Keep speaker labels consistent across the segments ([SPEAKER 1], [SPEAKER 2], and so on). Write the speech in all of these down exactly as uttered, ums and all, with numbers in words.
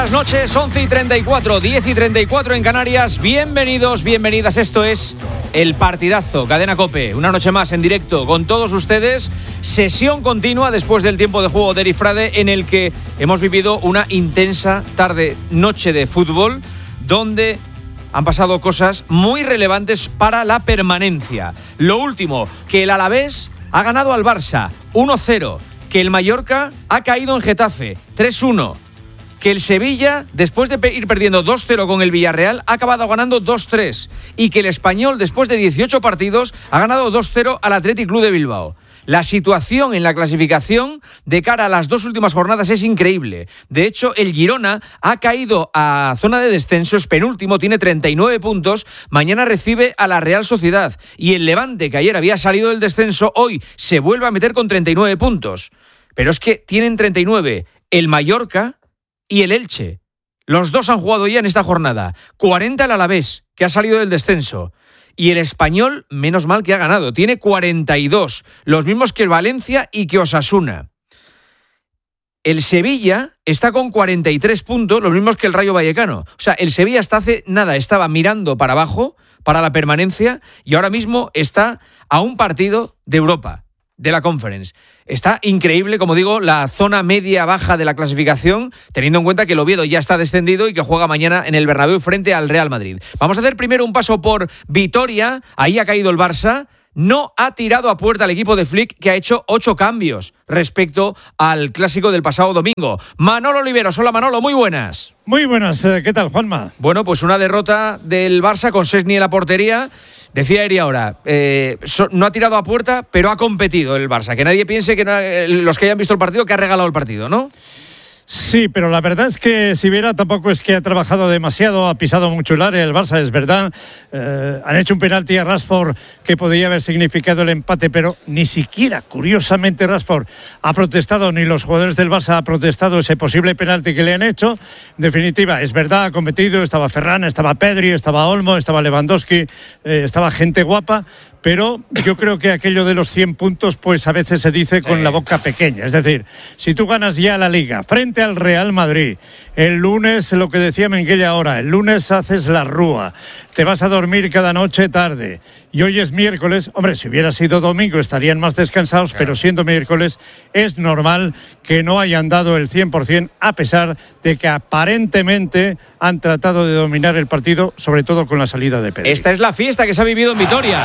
[SPEAKER 1] buenas noches, once y treinta y cuatro, diez y treinta y cuatro en Canarias. Bienvenidos, bienvenidas. Esto es El Partidazo, Cadena COPE. Una noche más en directo con todos ustedes. Sesión continua después del tiempo de juego de Erifrade, en el que hemos vivido una intensa tarde-noche de fútbol, donde han pasado cosas muy relevantes para la permanencia. Lo último, que el Alavés ha ganado al Barça uno cero, que el Mallorca ha caído en Getafe tres uno, que el Sevilla, después de ir perdiendo dos cero con el Villarreal, ha acabado ganando dos tres, y que el Español, después de dieciocho partidos, ha ganado dos cero al Athletic Club de Bilbao. La situación en la clasificación de cara a las dos últimas jornadas es increíble. De hecho, el Girona ha caído a zona de descenso, es penúltimo, tiene treinta y nueve puntos. Mañana recibe a la Real Sociedad. Y el Levante, que ayer había salido del descenso, hoy se vuelve a meter con treinta y nueve puntos. Pero es que tienen treinta y nueve el Mallorca y el Elche. Los dos han jugado ya en esta jornada. cuarenta el Alavés, que ha salido del descenso. Y el Español, menos mal que ha ganado, tiene cuarenta y dos, los mismos que el Valencia y que Osasuna. El Sevilla está con cuarenta y tres puntos, los mismos que el Rayo Vallecano. O sea, el Sevilla hasta hace nada estaba mirando para abajo, para la permanencia, y ahora mismo está a un partido de Europa, de la Conference. Está increíble, como digo, la zona media-baja de la clasificación, teniendo en cuenta que el Oviedo ya está descendido y que juega mañana en el Bernabéu frente al Real Madrid. Vamos a hacer primero un paso por Vitoria. Ahí ha caído el Barça. No ha tirado a puerta el equipo de Flick, que ha hecho ocho cambios respecto al clásico del pasado domingo. Manolo Oliveros. Hola, Manolo, muy buenas.
[SPEAKER 2] Muy buenas, ¿qué tal, Juanma?
[SPEAKER 1] Bueno, pues una derrota del Barça con Szczęsny en la portería. Decía Eri ahora, eh, so, no ha tirado a puerta, pero ha competido el Barça. Que nadie piense que no, eh, los que hayan visto el partido, que ha regalado el partido, ¿no?
[SPEAKER 2] Sí, pero la verdad es que Sivera tampoco es que ha trabajado demasiado, ha pisado mucho el área el Barça, es verdad. Eh, han hecho un penalti a Rashford que podría haber significado el empate, pero ni siquiera, curiosamente, Rashford ha protestado, ni los jugadores del Barça han protestado ese posible penalti que le han hecho. En definitiva, es verdad, ha competido, estaba Ferran, estaba Pedri, estaba Olmo, estaba Lewandowski, eh, estaba gente guapa, pero yo creo que aquello de los cien puntos, pues a veces se dice con sí. la boca pequeña. Es decir, si tú ganas ya la Liga frente al Real Madrid, el lunes, lo que decía Menguella ahora, el lunes haces la rúa, te vas a dormir cada noche tarde, y hoy es miércoles. Hombre, si hubiera sido domingo estarían más descansados, claro. Pero siendo miércoles es normal que no hayan dado el cien por ciento, a pesar de que aparentemente han tratado de dominar el partido, sobre todo con la salida de Pedri.
[SPEAKER 1] Esta es la fiesta que se ha vivido en Vitoria.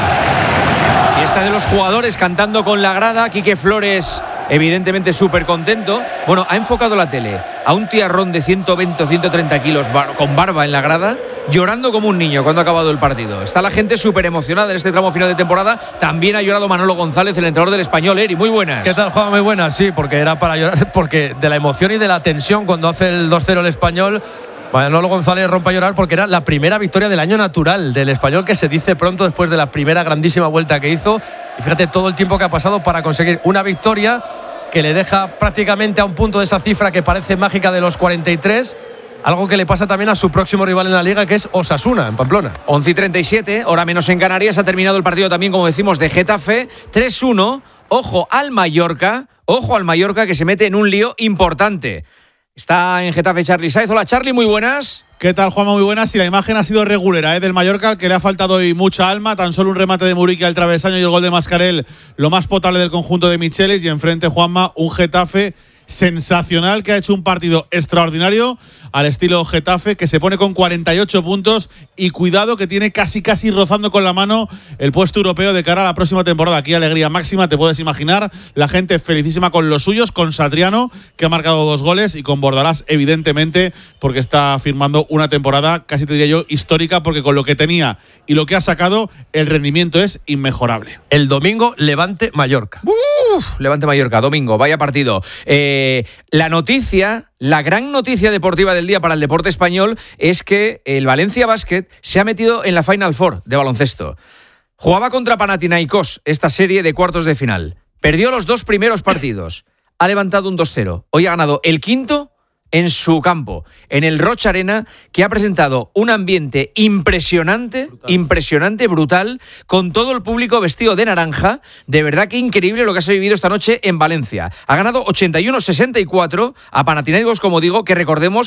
[SPEAKER 1] Fiesta de los jugadores cantando con la grada. Quique Flores, evidentemente súper contento. Bueno, ha enfocado la tele a un tiarrón de ciento veinte o ciento treinta kilos bar- con barba en la grada, llorando como un niño cuando ha acabado el partido. Está la gente súper emocionada en este tramo final de temporada. También ha llorado Manolo González, el entrenador del Español. Eri, muy buenas.
[SPEAKER 3] ¿Qué tal, Juan? Muy buenas, sí, porque era para llorar, porque de la emoción y de la tensión cuando hace el dos cero el Español, Manolo González rompe a llorar porque era la primera victoria del año natural del Español, que se dice pronto después de la primera grandísima vuelta que hizo. Y fíjate todo el tiempo que ha pasado para conseguir una victoria que le deja prácticamente a un punto de esa cifra que parece mágica de los cuarenta y tres. Algo que le pasa también a su próximo rival en la Liga, que es Osasuna, en Pamplona.
[SPEAKER 1] once y treinta y siete, hora menos en Canarias. Ha terminado el partido también, como decimos, de Getafe. tres uno. Ojo al Mallorca. Ojo al Mallorca, que se mete en un lío importante. Está en Getafe Charly Sáez. Hola, Charly, muy buenas.
[SPEAKER 4] ¿Qué tal, Juanma? Muy buenas. Y la imagen ha sido regulera, ¿eh? Del Mallorca, que le ha faltado hoy mucha alma. Tan solo un remate de Muriqui al travesaño y el gol de Mascarell, lo más potable del conjunto de Michelis. Y enfrente, Juanma, un Getafe sensacional, que ha hecho un partido extraordinario al estilo Getafe, que se pone con cuarenta y ocho puntos y cuidado que tiene casi casi rozando con la mano el puesto europeo de cara a la próxima temporada. Aquí alegría máxima, te puedes imaginar, la gente felicísima con los suyos, con Satriano, que ha marcado dos goles, y con Bordalás, evidentemente, porque está firmando una temporada, casi te diría yo, histórica, porque con lo que tenía y lo que ha sacado, el rendimiento es inmejorable.
[SPEAKER 3] El domingo, Levante Mallorca.
[SPEAKER 1] Uf, Levante Mallorca, domingo, vaya partido. Eh, la noticia, la gran noticia deportiva del día para el deporte español es que el Valencia Basket se ha metido en la Final Four de baloncesto. Jugaba contra Panathinaikos esta serie de cuartos de final. Perdió los dos primeros partidos. Ha levantado un dos cero. Hoy ha ganado el quinto en su campo, en el Rocha Arena, que ha presentado un ambiente impresionante, brutal. impresionante, brutal, con todo el público vestido de naranja. De verdad que increíble lo que se ha vivido esta noche en Valencia. Ha ganado ochenta y uno a sesenta y cuatro a Panathinaikos, como digo, que recordemos,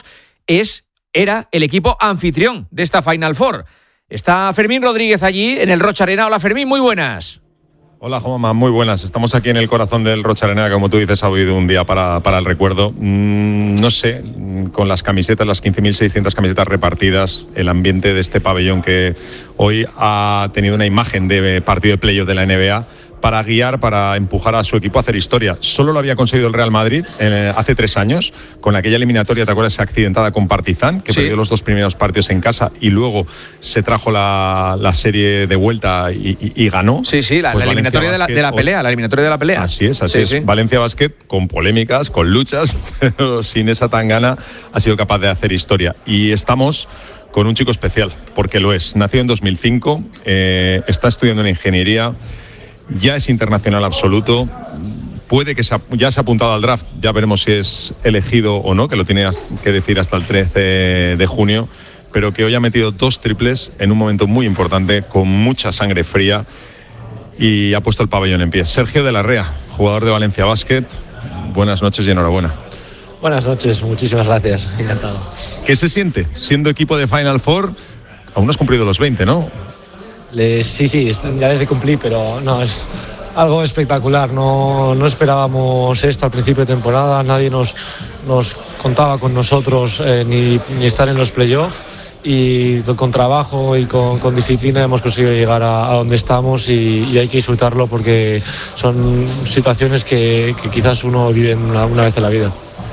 [SPEAKER 1] es, era el equipo anfitrión de esta Final Four. Está Fermín Rodríguez allí en el Rocha Arena. Hola Fermín, muy buenas.
[SPEAKER 5] Hola Juanma, muy buenas. Estamos aquí en el corazón del Rocha Arena, como tú dices, ha habido un día para, para el recuerdo. Mm, no sé, con las camisetas, las quince mil seiscientas camisetas repartidas, el ambiente de este pabellón que hoy ha tenido una imagen de partido de playoff de la N B A para guiar, para empujar a su equipo a hacer historia. Solo lo había conseguido el Real Madrid eh, hace tres años, con aquella eliminatoria, ¿te acuerdas? Accidentada con Partizan, que sí. perdió los dos primeros partidos en casa y luego se trajo la, la serie de vuelta y, y, y ganó.
[SPEAKER 1] Sí, sí, la, pues la eliminatoria de la, de la pelea, hoy, la eliminatoria de la pelea.
[SPEAKER 5] Así es, así
[SPEAKER 1] sí,
[SPEAKER 5] es.
[SPEAKER 1] Sí.
[SPEAKER 5] Valencia Basket, con polémicas, con luchas, pero sin esa tangana ha sido capaz de hacer historia. Y estamos con un chico especial, porque lo es. Nació en dos mil cinco, eh, está estudiando en ingeniería, ya es internacional absoluto, puede que se ha, ya se ha apuntado al draft, ya veremos si es elegido o no, que lo tiene que decir hasta el trece de junio, pero que hoy ha metido dos triples en un momento muy importante, con mucha sangre fría, y ha puesto el pabellón en pie. Sergio de la Rea, jugador de Valencia Basket, buenas noches y enhorabuena.
[SPEAKER 6] Buenas noches, muchísimas gracias, encantado.
[SPEAKER 5] ¿Qué se siente siendo equipo de Final Four? Aún no has cumplido los veinte, ¿no?
[SPEAKER 6] Les, sí, sí, ya les cumplí, pero no, es algo espectacular. No, no esperábamos esto al principio de temporada, nadie nos, nos contaba con nosotros eh, ni, ni estar en los playoffs, y con trabajo y con, con disciplina hemos conseguido llegar a, a donde estamos, y, y hay que disfrutarlo porque son situaciones que, que quizás uno vive una, una vez en la vida.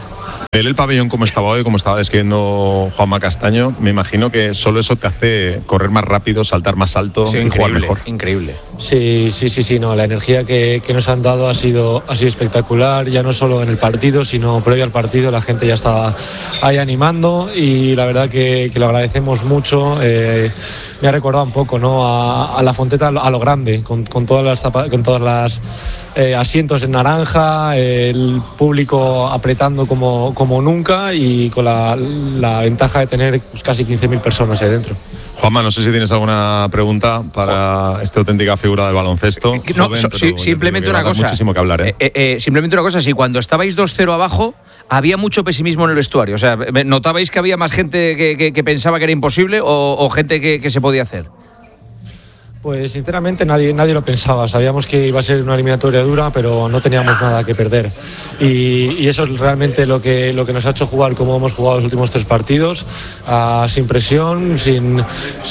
[SPEAKER 5] Ver el pabellón como estaba hoy, como estaba describiendo Juanma Castaño, me imagino que solo eso te hace correr más rápido, saltar más alto
[SPEAKER 1] sí,
[SPEAKER 5] y jugar mejor.
[SPEAKER 1] Increíble.
[SPEAKER 6] Sí, sí, sí, sí, no, la energía que, que nos han dado ha sido, ha sido espectacular, ya no solo en el partido, sino previo al partido, la gente ya estaba ahí animando, y la verdad que, que lo agradecemos mucho. Eh, me ha recordado un poco, ¿no?, a, a la Fonteta, a lo grande, con, con todas las zapatas, con todas las eh, asientos en naranja, el público apretando como, como nunca, y con la, la ventaja de tener pues, casi quince mil personas ahí dentro.
[SPEAKER 5] Juanma, no sé si tienes alguna pregunta para esta auténtica figura del baloncesto.
[SPEAKER 1] No,
[SPEAKER 5] joven,
[SPEAKER 1] so, sí, simplemente una cosa.
[SPEAKER 5] Muchísimo que hablar, ¿eh?
[SPEAKER 1] Eh, eh, simplemente una cosa, si cuando estabais dos cero abajo, había mucho pesimismo en el vestuario. O sea, ¿notabais que había más gente que, que, que pensaba que era imposible, o, o gente que, que se podía hacer?
[SPEAKER 6] Pues sinceramente nadie, nadie lo pensaba. Sabíamos que iba a ser una eliminatoria dura, pero no teníamos nada que perder. Y, y eso es realmente lo que, lo que nos ha hecho jugar como hemos jugado los últimos tres partidos, uh, sin presión, sin,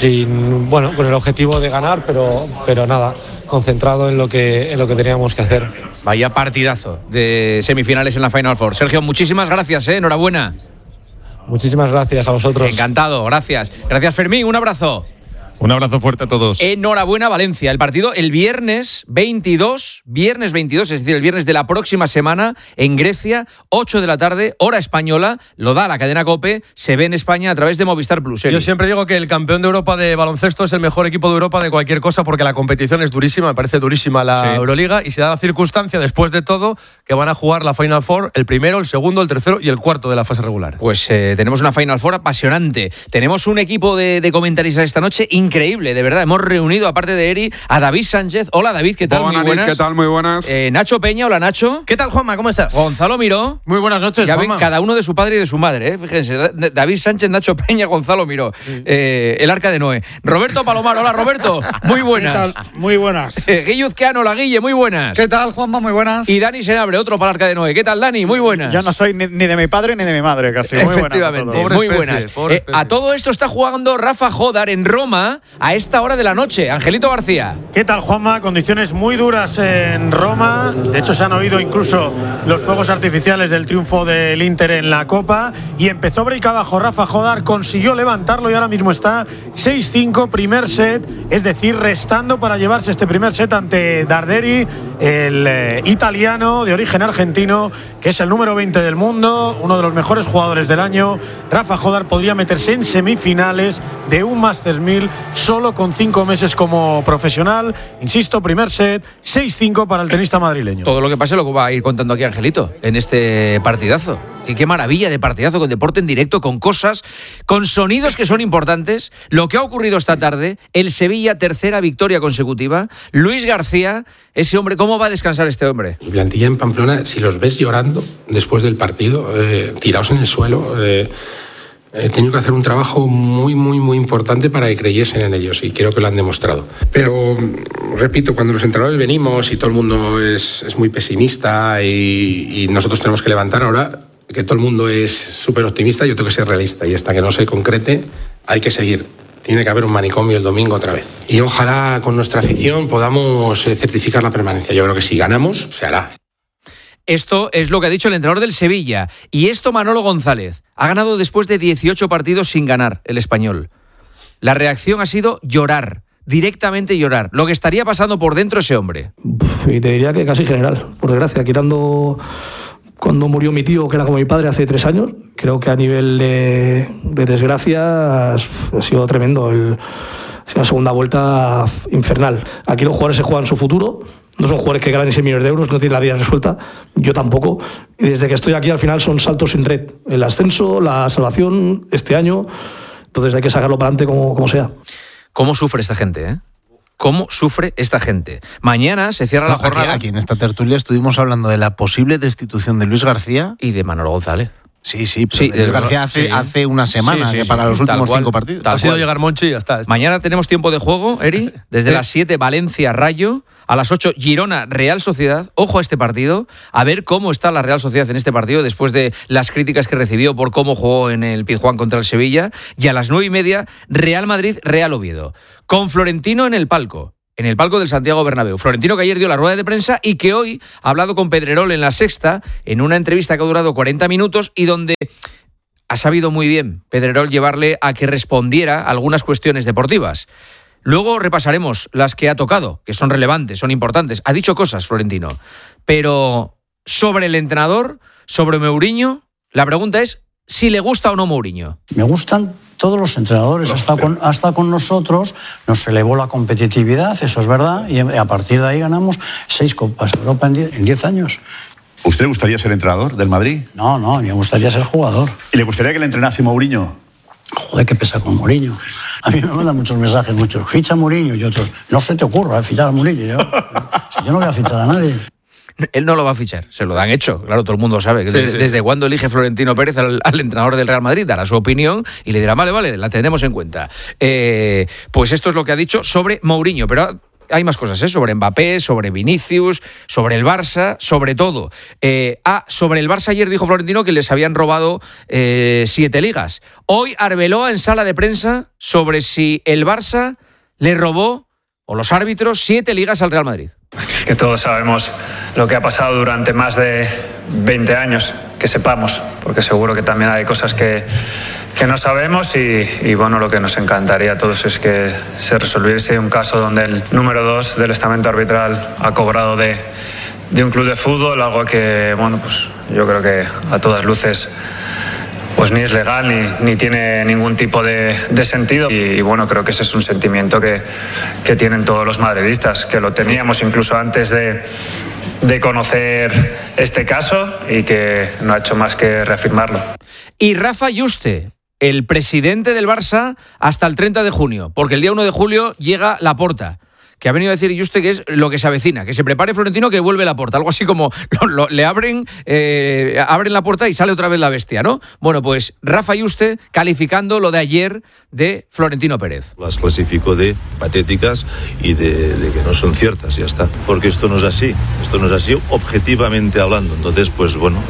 [SPEAKER 6] sin, bueno, con el objetivo de ganar, pero, pero nada, concentrado en lo que, en lo que teníamos que hacer.
[SPEAKER 1] Vaya partidazo de semifinales en la Final Four. Sergio, muchísimas gracias, ¿eh? Enhorabuena.
[SPEAKER 6] Muchísimas gracias a vosotros.
[SPEAKER 1] Encantado, gracias. Gracias, Fermín, un abrazo.
[SPEAKER 5] Un abrazo fuerte a todos.
[SPEAKER 1] Enhorabuena, Valencia. El partido el viernes veintidós, viernes veintidós, es decir, el viernes de la próxima semana en Grecia, ocho de la tarde, hora española, lo da la cadena COPE, se ve en España a través de Movistar Plus.
[SPEAKER 3] Yo siempre digo que el campeón de Europa de baloncesto es el mejor equipo de Europa de cualquier cosa, porque la competición es durísima, me parece durísima la sí. Euroliga, y se da la circunstancia, después de todo, que van a jugar la Final Four, el primero, el segundo, el tercero y el cuarto de la fase regular.
[SPEAKER 1] Pues eh, tenemos una Final Four apasionante. Tenemos un equipo de, de comentaristas esta noche increíble, de verdad. Hemos reunido, aparte de Eri, a David Sánchez. Hola, David, ¿qué tal?
[SPEAKER 7] Hola,
[SPEAKER 1] muy buenas.
[SPEAKER 7] ¿Qué tal? Muy buenas.
[SPEAKER 1] Eh, Nacho Peña, hola, Nacho.
[SPEAKER 3] ¿Qué tal, Juanma? ¿Cómo estás?
[SPEAKER 1] Gonzalo Miró.
[SPEAKER 7] Muy buenas noches,
[SPEAKER 1] Ya
[SPEAKER 7] Juanma.
[SPEAKER 1] ven, cada uno de su padre y de su madre, ¿eh? Fíjense, David Sánchez, Nacho Peña, Gonzalo Miró. Sí. Eh, el Arca de Noé. Roberto Palomar, hola, Roberto. Muy buenas.
[SPEAKER 8] ¿Qué tal? Muy buenas.
[SPEAKER 1] Eh, Guille Uzquiano, hola, Guille, muy buenas.
[SPEAKER 8] ¿Qué tal, Juanma? Muy buenas.
[SPEAKER 1] Y Dani Senabre, otro para el Arca de Noé. ¿Qué tal, Dani? Muy buenas.
[SPEAKER 8] Yo no soy ni, ni de mi padre ni de mi madre, casi. Muy
[SPEAKER 1] Efectivamente,
[SPEAKER 8] buenas
[SPEAKER 1] muy
[SPEAKER 3] especies,
[SPEAKER 1] buenas. Eh, a todo esto está jugando Rafa Jodar en Roma a esta hora de la noche. Angelito García.
[SPEAKER 2] ¿Qué tal, Juanma? Condiciones muy duras en Roma. De hecho, se han oído incluso los fuegos artificiales del triunfo del Inter en la Copa. Y empezó break abajo Rafa Jodar, consiguió levantarlo y ahora mismo está seis cinco, primer set. Es decir, restando para llevarse este primer set ante Darderi, el eh, italiano de origen argentino, que es el número veinte del mundo, uno de los mejores jugadores del año. Rafa Jodar podría meterse en semifinales de un Masters mil solo con cinco meses como profesional. Insisto, primer set, seis cinco para el tenista madrileño.
[SPEAKER 1] Todo lo que pase lo va a ir contando aquí Angelito en este partidazo. Que qué maravilla de partidazo, con deporte en directo, con cosas, con sonidos que son importantes. Lo que ha ocurrido esta tarde, el Sevilla, tercera victoria consecutiva. Luis García, ese hombre, ¿cómo va a descansar este hombre?
[SPEAKER 9] Mi plantilla en Pamplona, si los ves llorando después del partido, eh, tirados en el suelo, eh,
[SPEAKER 7] He tenido que hacer un trabajo muy, muy, muy importante para que creyesen en ellos y creo que lo han demostrado. Pero, repito, cuando los entrenadores venimos y todo el mundo es, es muy pesimista y, y nosotros tenemos que levantar ahora, que todo el mundo es súper optimista, yo tengo que ser realista y hasta que no se concrete hay que seguir. Tiene que haber un manicomio el domingo otra vez. Y ojalá con nuestra afición podamos certificar la permanencia. Yo creo que si ganamos, se hará.
[SPEAKER 1] Esto es lo que ha dicho el entrenador del Sevilla. Y esto Manolo González. Ha ganado después de dieciocho partidos sin ganar el Español. La reacción ha sido llorar. Directamente llorar. Lo que estaría pasando por dentro ese hombre.
[SPEAKER 9] Y te diría que casi general. Por desgracia, quitando cuando murió mi tío, que era como mi padre hace tres años, creo que a nivel de, de desgracia ha sido tremendo. El, ha sido una segunda vuelta infernal. Aquí los jugadores se juegan su futuro. No son jugadores que ganan seis millones de euros, no tienen la vida resuelta, yo tampoco. Y desde que estoy aquí al final son saltos sin red. El ascenso, la salvación, este año. Entonces hay que sacarlo para adelante como, como sea.
[SPEAKER 1] ¿Cómo sufre esta gente, eh? ¿Cómo sufre esta gente? Mañana se cierra
[SPEAKER 10] no,
[SPEAKER 1] la jornada.
[SPEAKER 10] Aquí, aquí en esta tertulia estuvimos hablando de la posible destitución de Luis García.
[SPEAKER 1] Y de Manolo González.
[SPEAKER 10] Sí, sí, pero
[SPEAKER 1] sí,
[SPEAKER 10] de Luis García hace, sí. hace una semana, sí, sí, que para sí, los últimos cual, cinco partidos.
[SPEAKER 3] Ha sido llegar Monchi y ya está.
[SPEAKER 1] Mañana tenemos tiempo de juego, Eri. Desde sí. las siete, Valencia, Rayo. A las ocho, Girona, Real Sociedad. Ojo a este partido. A ver cómo está la Real Sociedad en este partido después de las críticas que recibió por cómo jugó en el Pizjuán contra el Sevilla. Y a las nueve y media, Real Madrid, Real Oviedo. Con Florentino en el palco. En el palco del Santiago Bernabéu. Florentino, que ayer dio la rueda de prensa y que hoy ha hablado con Pedrerol en La Sexta, en una entrevista que ha durado cuarenta minutos y donde ha sabido muy bien Pedrerol llevarle a que respondiera a algunas cuestiones deportivas. Luego repasaremos las que ha tocado, que son relevantes, son importantes. Ha dicho cosas, Florentino. Pero sobre el entrenador, sobre Mourinho, la pregunta es si le gusta o no Mourinho.
[SPEAKER 11] Me gustan todos los entrenadores, hasta con, hasta con nosotros nos elevó la competitividad, eso es verdad, y a partir de ahí ganamos seis Copas de Europa en diez años.
[SPEAKER 12] ¿Usted le gustaría ser entrenador del Madrid?
[SPEAKER 11] No, no, me gustaría ser jugador.
[SPEAKER 12] ¿Y le gustaría que le entrenase Mourinho?
[SPEAKER 11] Joder, qué pesa con Mourinho. A mí me mandan muchos mensajes, muchos. Ficha a Mourinho y otros. No se te ocurra, ¿eh? Fichar a Mourinho. Yo, si yo no voy a fichar a nadie.
[SPEAKER 1] Él no lo va a fichar, se lo han hecho, claro, todo el mundo sabe. Que sí, desde, sí. desde cuándo elige Florentino Pérez al, al entrenador del Real Madrid, dará su opinión y le dirá, vale, vale, la tenemos en cuenta. Eh, pues esto es lo que ha dicho sobre Mourinho, pero hay más cosas, ¿eh? Sobre Mbappé, sobre Vinicius, sobre el Barça, sobre todo. Eh, ah, sobre el Barça ayer dijo Florentino que les habían robado eh, siete ligas. Hoy Arbeloa en sala de prensa sobre si el Barça le robó, o los árbitros, siete ligas al Real Madrid.
[SPEAKER 13] Es que todos sabemos lo que ha pasado durante más de veinte años, que sepamos, porque seguro que también hay cosas que, que no sabemos y, y bueno, lo que nos encantaría a todos es que se resolviese un caso donde el número dos del estamento arbitral ha cobrado de, de un club de fútbol, algo que, bueno, pues yo creo que a todas luces pues ni es legal ni, ni tiene ningún tipo de, de sentido y, y bueno, creo que ese es un sentimiento que, que tienen todos los madridistas, que lo teníamos incluso antes de, de conocer este caso y que no ha hecho más que reafirmarlo.
[SPEAKER 1] Y Rafa Yuste, el presidente del Barça, hasta el treinta de junio, porque el día uno de julio llega Laporta, que ha venido a decir Yuste que es lo que se avecina, que se prepare Florentino que vuelve Laporta, algo así como lo, lo, le abren eh, abren la puerta y sale otra vez la bestia, ¿no? Bueno, pues Rafa Yuste calificando lo de ayer de Florentino Pérez.
[SPEAKER 14] Las clasifico de patéticas y de, de que no son ciertas, ya está, porque esto no es así, esto no es así objetivamente hablando, entonces pues bueno,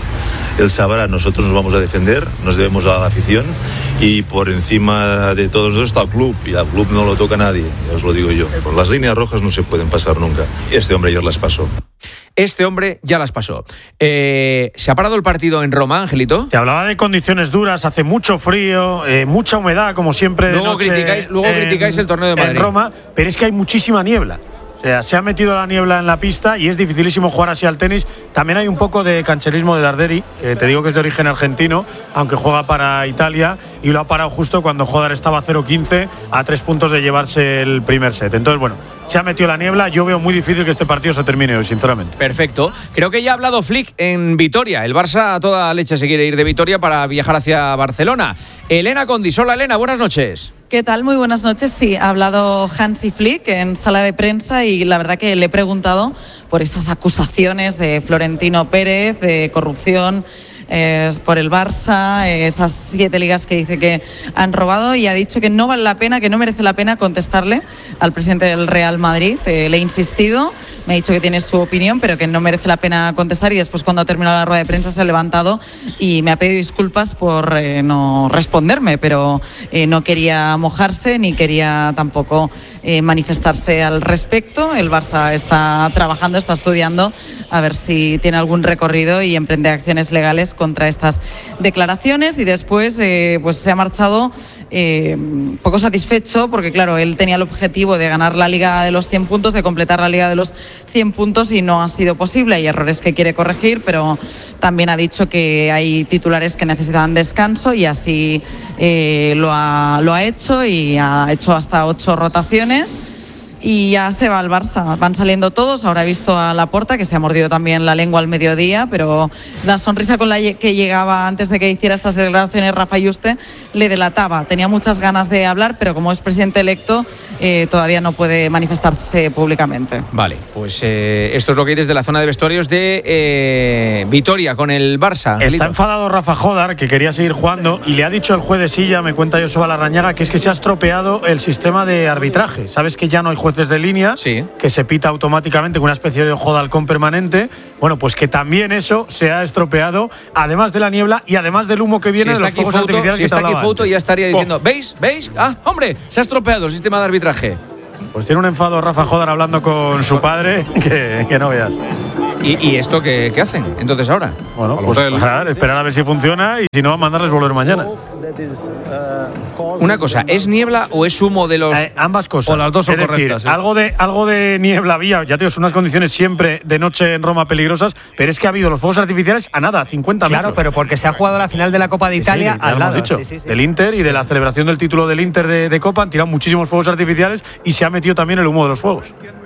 [SPEAKER 14] eh, él sabrá, nosotros nos vamos a defender, nos debemos a la afición y por encima de todo eso está el club y al club no lo toca nadie, ya os lo digo yo. Las líneas rojas no se pueden pasar nunca. Este hombre ya las pasó.
[SPEAKER 1] Este hombre ya las pasó. Eh, ¿Se ha parado el partido en Roma, Angelito?
[SPEAKER 2] Te hablaba de condiciones duras, hace mucho frío, eh, mucha humedad, como siempre.
[SPEAKER 1] Luego,
[SPEAKER 2] de noche,
[SPEAKER 1] criticáis, luego
[SPEAKER 2] en,
[SPEAKER 1] criticáis el torneo de Madrid.
[SPEAKER 2] En Roma, pero es que hay muchísima niebla. O sea, se ha metido la niebla en la pista y es dificilísimo jugar así al tenis. También hay un poco de cancherismo de Darderi, que te digo que es de origen argentino, aunque juega para Italia, y lo ha parado justo cuando Joder estaba cero quince a tres puntos de llevarse el primer set. Entonces, bueno, se ha metido la niebla. Yo veo muy difícil que este partido se termine hoy, sinceramente.
[SPEAKER 1] Perfecto. Creo que ya ha hablado Flick en Vitoria. El Barça a toda leche se quiere ir de Vitoria para viajar hacia Barcelona. Elena Condisola. Elena, buenas noches.
[SPEAKER 15] ¿Qué tal? Muy buenas noches. Sí, ha hablado Hansi Flick en sala de prensa y la verdad que le he preguntado por esas acusaciones de Florentino Pérez, de corrupción eh, por el Barça, eh, esas siete ligas que dice que han robado, y ha dicho que no vale la pena, que no merece la pena contestarle al presidente del Real Madrid. Eh, le he insistido, me ha dicho que tiene su opinión, pero que no merece la pena contestar, y después, cuando ha terminado la rueda de prensa, se ha levantado y me ha pedido disculpas por eh, no responderme, pero eh, no quería mojarse ni quería tampoco eh, manifestarse al respecto. El Barça está trabajando, está estudiando a ver si tiene algún recorrido y emprende acciones legales contra estas declaraciones, y después eh, pues se ha marchado eh, poco satisfecho, porque claro, él tenía el objetivo de ganar la Liga de los cien puntos, de completar la Liga de los cien puntos, y no ha sido posible. Hay errores que quiere corregir, pero también ha dicho que hay titulares que necesitan descanso, y así eh, lo ha, lo ha hecho, y ha hecho hasta ocho rotaciones. Y ya se va al Barça, van saliendo todos. Ahora he visto a Laporta, que se ha mordido también la lengua al mediodía, pero la sonrisa con la que llegaba antes de que hiciera estas declaraciones Rafa Yuste le delataba. Tenía muchas ganas de hablar, pero como es presidente electo eh, todavía no puede manifestarse públicamente.
[SPEAKER 1] Vale, pues eh, esto es lo que hay desde la zona de vestuarios de eh, Vitoria con el Barça.
[SPEAKER 16] Está
[SPEAKER 1] Angelito.
[SPEAKER 16] enfadado Rafa Jodar, que quería seguir jugando, y le ha dicho el juez de Silla, me cuenta Joseba Larrañaga, que es que se ha estropeado el sistema de arbitraje. Sabes que ya no hay jueces de línea,
[SPEAKER 1] sí,
[SPEAKER 16] que se pita automáticamente con una especie de ojo de halcón permanente. Bueno, pues que también eso se ha estropeado, además de la niebla y además del humo que viene
[SPEAKER 1] si
[SPEAKER 16] de los fuegos artificiales.
[SPEAKER 1] Si
[SPEAKER 16] que
[SPEAKER 1] está aquí foto, ya estaría diciendo,
[SPEAKER 16] oh.
[SPEAKER 1] ¿veis? ¿Veis? Ah, hombre, se ha estropeado el sistema de arbitraje.
[SPEAKER 16] Pues tiene un enfado Rafa Jodar hablando con su padre que, que no veas.
[SPEAKER 1] ¿Y, y esto qué, qué hacen entonces ahora?
[SPEAKER 16] Bueno, pues esperar, esperar a ver si funciona, y si no, mandarles volver mañana.
[SPEAKER 1] Una cosa, ¿es niebla o es humo de los...?
[SPEAKER 16] Eh, ambas cosas.
[SPEAKER 3] O las dos son
[SPEAKER 16] es decir,
[SPEAKER 3] correctas. ¿eh?
[SPEAKER 16] algo, de, algo de niebla había, ya te digo, son unas condiciones siempre de noche en Roma peligrosas, pero es que ha habido los fuegos artificiales a nada, a cincuenta metros.
[SPEAKER 17] Claro, pero porque se ha jugado la final de la Copa de Italia
[SPEAKER 16] sí, sí,
[SPEAKER 17] al lado.
[SPEAKER 16] Dicho,
[SPEAKER 17] sí, sí, sí.
[SPEAKER 16] Del Inter y de la celebración del título del Inter de, de Copa han tirado muchísimos fuegos artificiales, y se ha metido también el humo de los fuegos.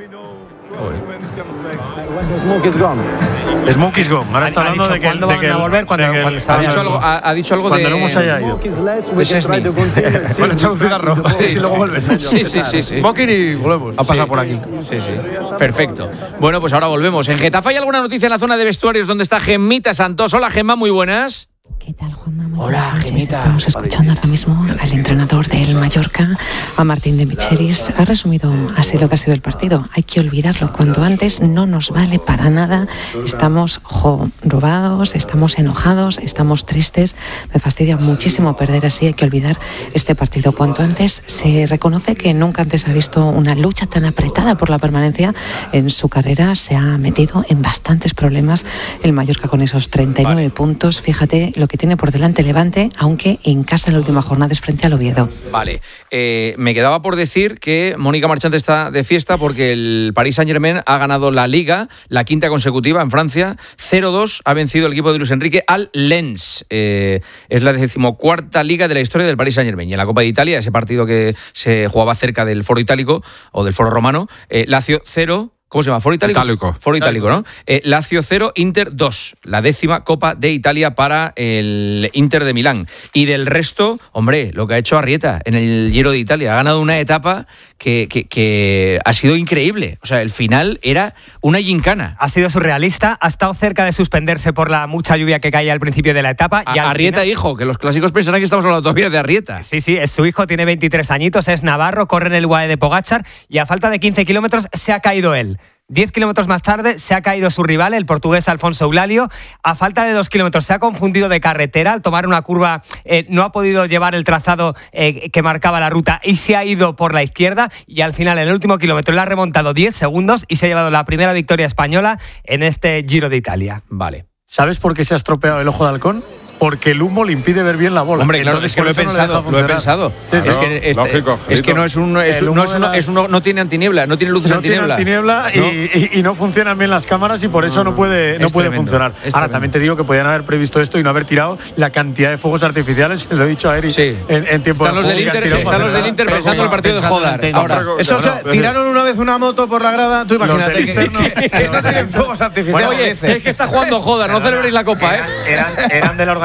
[SPEAKER 16] Smokey's gone. Smokey's gone. Ahora está hablando de que,
[SPEAKER 17] ¿cuándo
[SPEAKER 16] de
[SPEAKER 17] van
[SPEAKER 16] que
[SPEAKER 17] a volver? Cuando,
[SPEAKER 16] de que
[SPEAKER 17] cuando
[SPEAKER 1] ha, dicho algo, ha, ha dicho algo
[SPEAKER 16] cuando
[SPEAKER 1] de...
[SPEAKER 16] el humo se haya ido.
[SPEAKER 1] De Sesmi.
[SPEAKER 3] Bueno, echar un cigarro
[SPEAKER 1] Sí,
[SPEAKER 3] y luego vuelven.
[SPEAKER 1] Sí, sí, sí, sí.
[SPEAKER 3] Smoking y volvemos. A pasar
[SPEAKER 1] Sí.
[SPEAKER 3] por aquí.
[SPEAKER 1] Sí, sí. Perfecto. Bueno, pues ahora volvemos. En Getafe hay alguna noticia en la zona de vestuarios donde está Gemita Santos. Hola, Gemma, muy buenas.
[SPEAKER 18] ¿Qué tal, Juanma? Muy
[SPEAKER 1] Hola,
[SPEAKER 18] buenas noches.
[SPEAKER 1] Gemita.
[SPEAKER 18] Estamos escuchando ahora mismo al entrenador del Mallorca, a Martín de Michelis. Ha resumido así lo que ha sido el partido. Hay que olvidarlo cuanto antes, no nos vale para nada. Estamos jorobados, estamos enojados, estamos tristes. Me fastidia muchísimo perder así. Hay que olvidar este partido cuanto antes. Se reconoce que nunca antes ha visto una lucha tan apretada por la permanencia en su carrera. Se ha metido en bastantes problemas el Mallorca con esos treinta y nueve vale. puntos. Fíjate lo que tiene por delante Levante, aunque en casa en la última jornada es frente al Oviedo.
[SPEAKER 1] Vale, eh, me quedaba por decir que Mónica Marchante está de fiesta porque el Paris Saint-Germain ha ganado la Liga, la quinta consecutiva en Francia. cero dos ha vencido el equipo de Luis Enrique al Lens. Eh, es la decimocuarta Liga de la historia del Paris Saint-Germain. Y en la Copa de Italia, ese partido que se jugaba cerca del Foro Itálico o del Foro Romano, eh, Lazio cero. ¿Cómo se llama? ¿Foro Itálico?
[SPEAKER 19] Itálico.
[SPEAKER 1] Foro Itálico, ¿no? Eh, Lazio cero, Inter dos. La décima Copa de Italia para el Inter de Milán. Y del resto, hombre, lo que ha hecho Arrieta en el Giro de Italia. Ha ganado una etapa que, que, que ha sido increíble. O sea, el final era una gincana.
[SPEAKER 17] Ha sido surrealista. Ha estado cerca de suspenderse por la mucha lluvia que caía al principio de la etapa.
[SPEAKER 1] A,
[SPEAKER 17] y al
[SPEAKER 1] Arrieta,
[SPEAKER 17] final...
[SPEAKER 1] hijo, que los clásicos pensarán que estamos hablando todavía de Arrieta.
[SPEAKER 17] Sí, sí, es su hijo, tiene veintitrés añitos, es navarro, corre en el U A E de Pogačar y a falta de quince kilómetros se ha caído él. Diez kilómetros más tarde se ha caído su rival, el portugués Alfonso Eulalio. A falta de dos kilómetros se ha confundido de carretera. Al tomar una curva eh, no ha podido llevar el trazado eh, que marcaba la ruta y se ha ido por la izquierda. Y al final, en el último kilómetro, le ha remontado diez segundos y se ha llevado la primera victoria española en este Giro de Italia.
[SPEAKER 1] Vale.
[SPEAKER 16] ¿Sabes por qué se ha estropeado el ojo de halcón? Porque el humo le impide ver bien la bola.
[SPEAKER 1] Hombre, claro,
[SPEAKER 16] Entonces,
[SPEAKER 1] es que lo he pensado, no lo he pensado. Sí, es, que este, lógico, es que no es un es, no, es uno, es uno, no tiene antiniebla, no tiene luces
[SPEAKER 16] no
[SPEAKER 1] antiniebla.
[SPEAKER 16] Tiene antiniebla
[SPEAKER 1] ¿no?
[SPEAKER 16] y, y, y no funcionan bien las cámaras y por eso no puede, no puede funcionar. Ahora tremendo. También te digo que podían haber previsto esto y no haber tirado la cantidad de fuegos artificiales, lo he dicho a Eric, sí. en, en tiempo
[SPEAKER 1] están
[SPEAKER 16] de
[SPEAKER 1] los del Inter, sí, están los del Inter pensando el partido de Jodar.
[SPEAKER 3] Ahora, eso no, no, tiraron una vez una moto por la grada, tú imagínate que, que, que no tienen fuegos artificiales.
[SPEAKER 1] Oye, es que está jugando Jodar, no celebréis la copa, ¿eh?
[SPEAKER 16] Eran, eran de la organización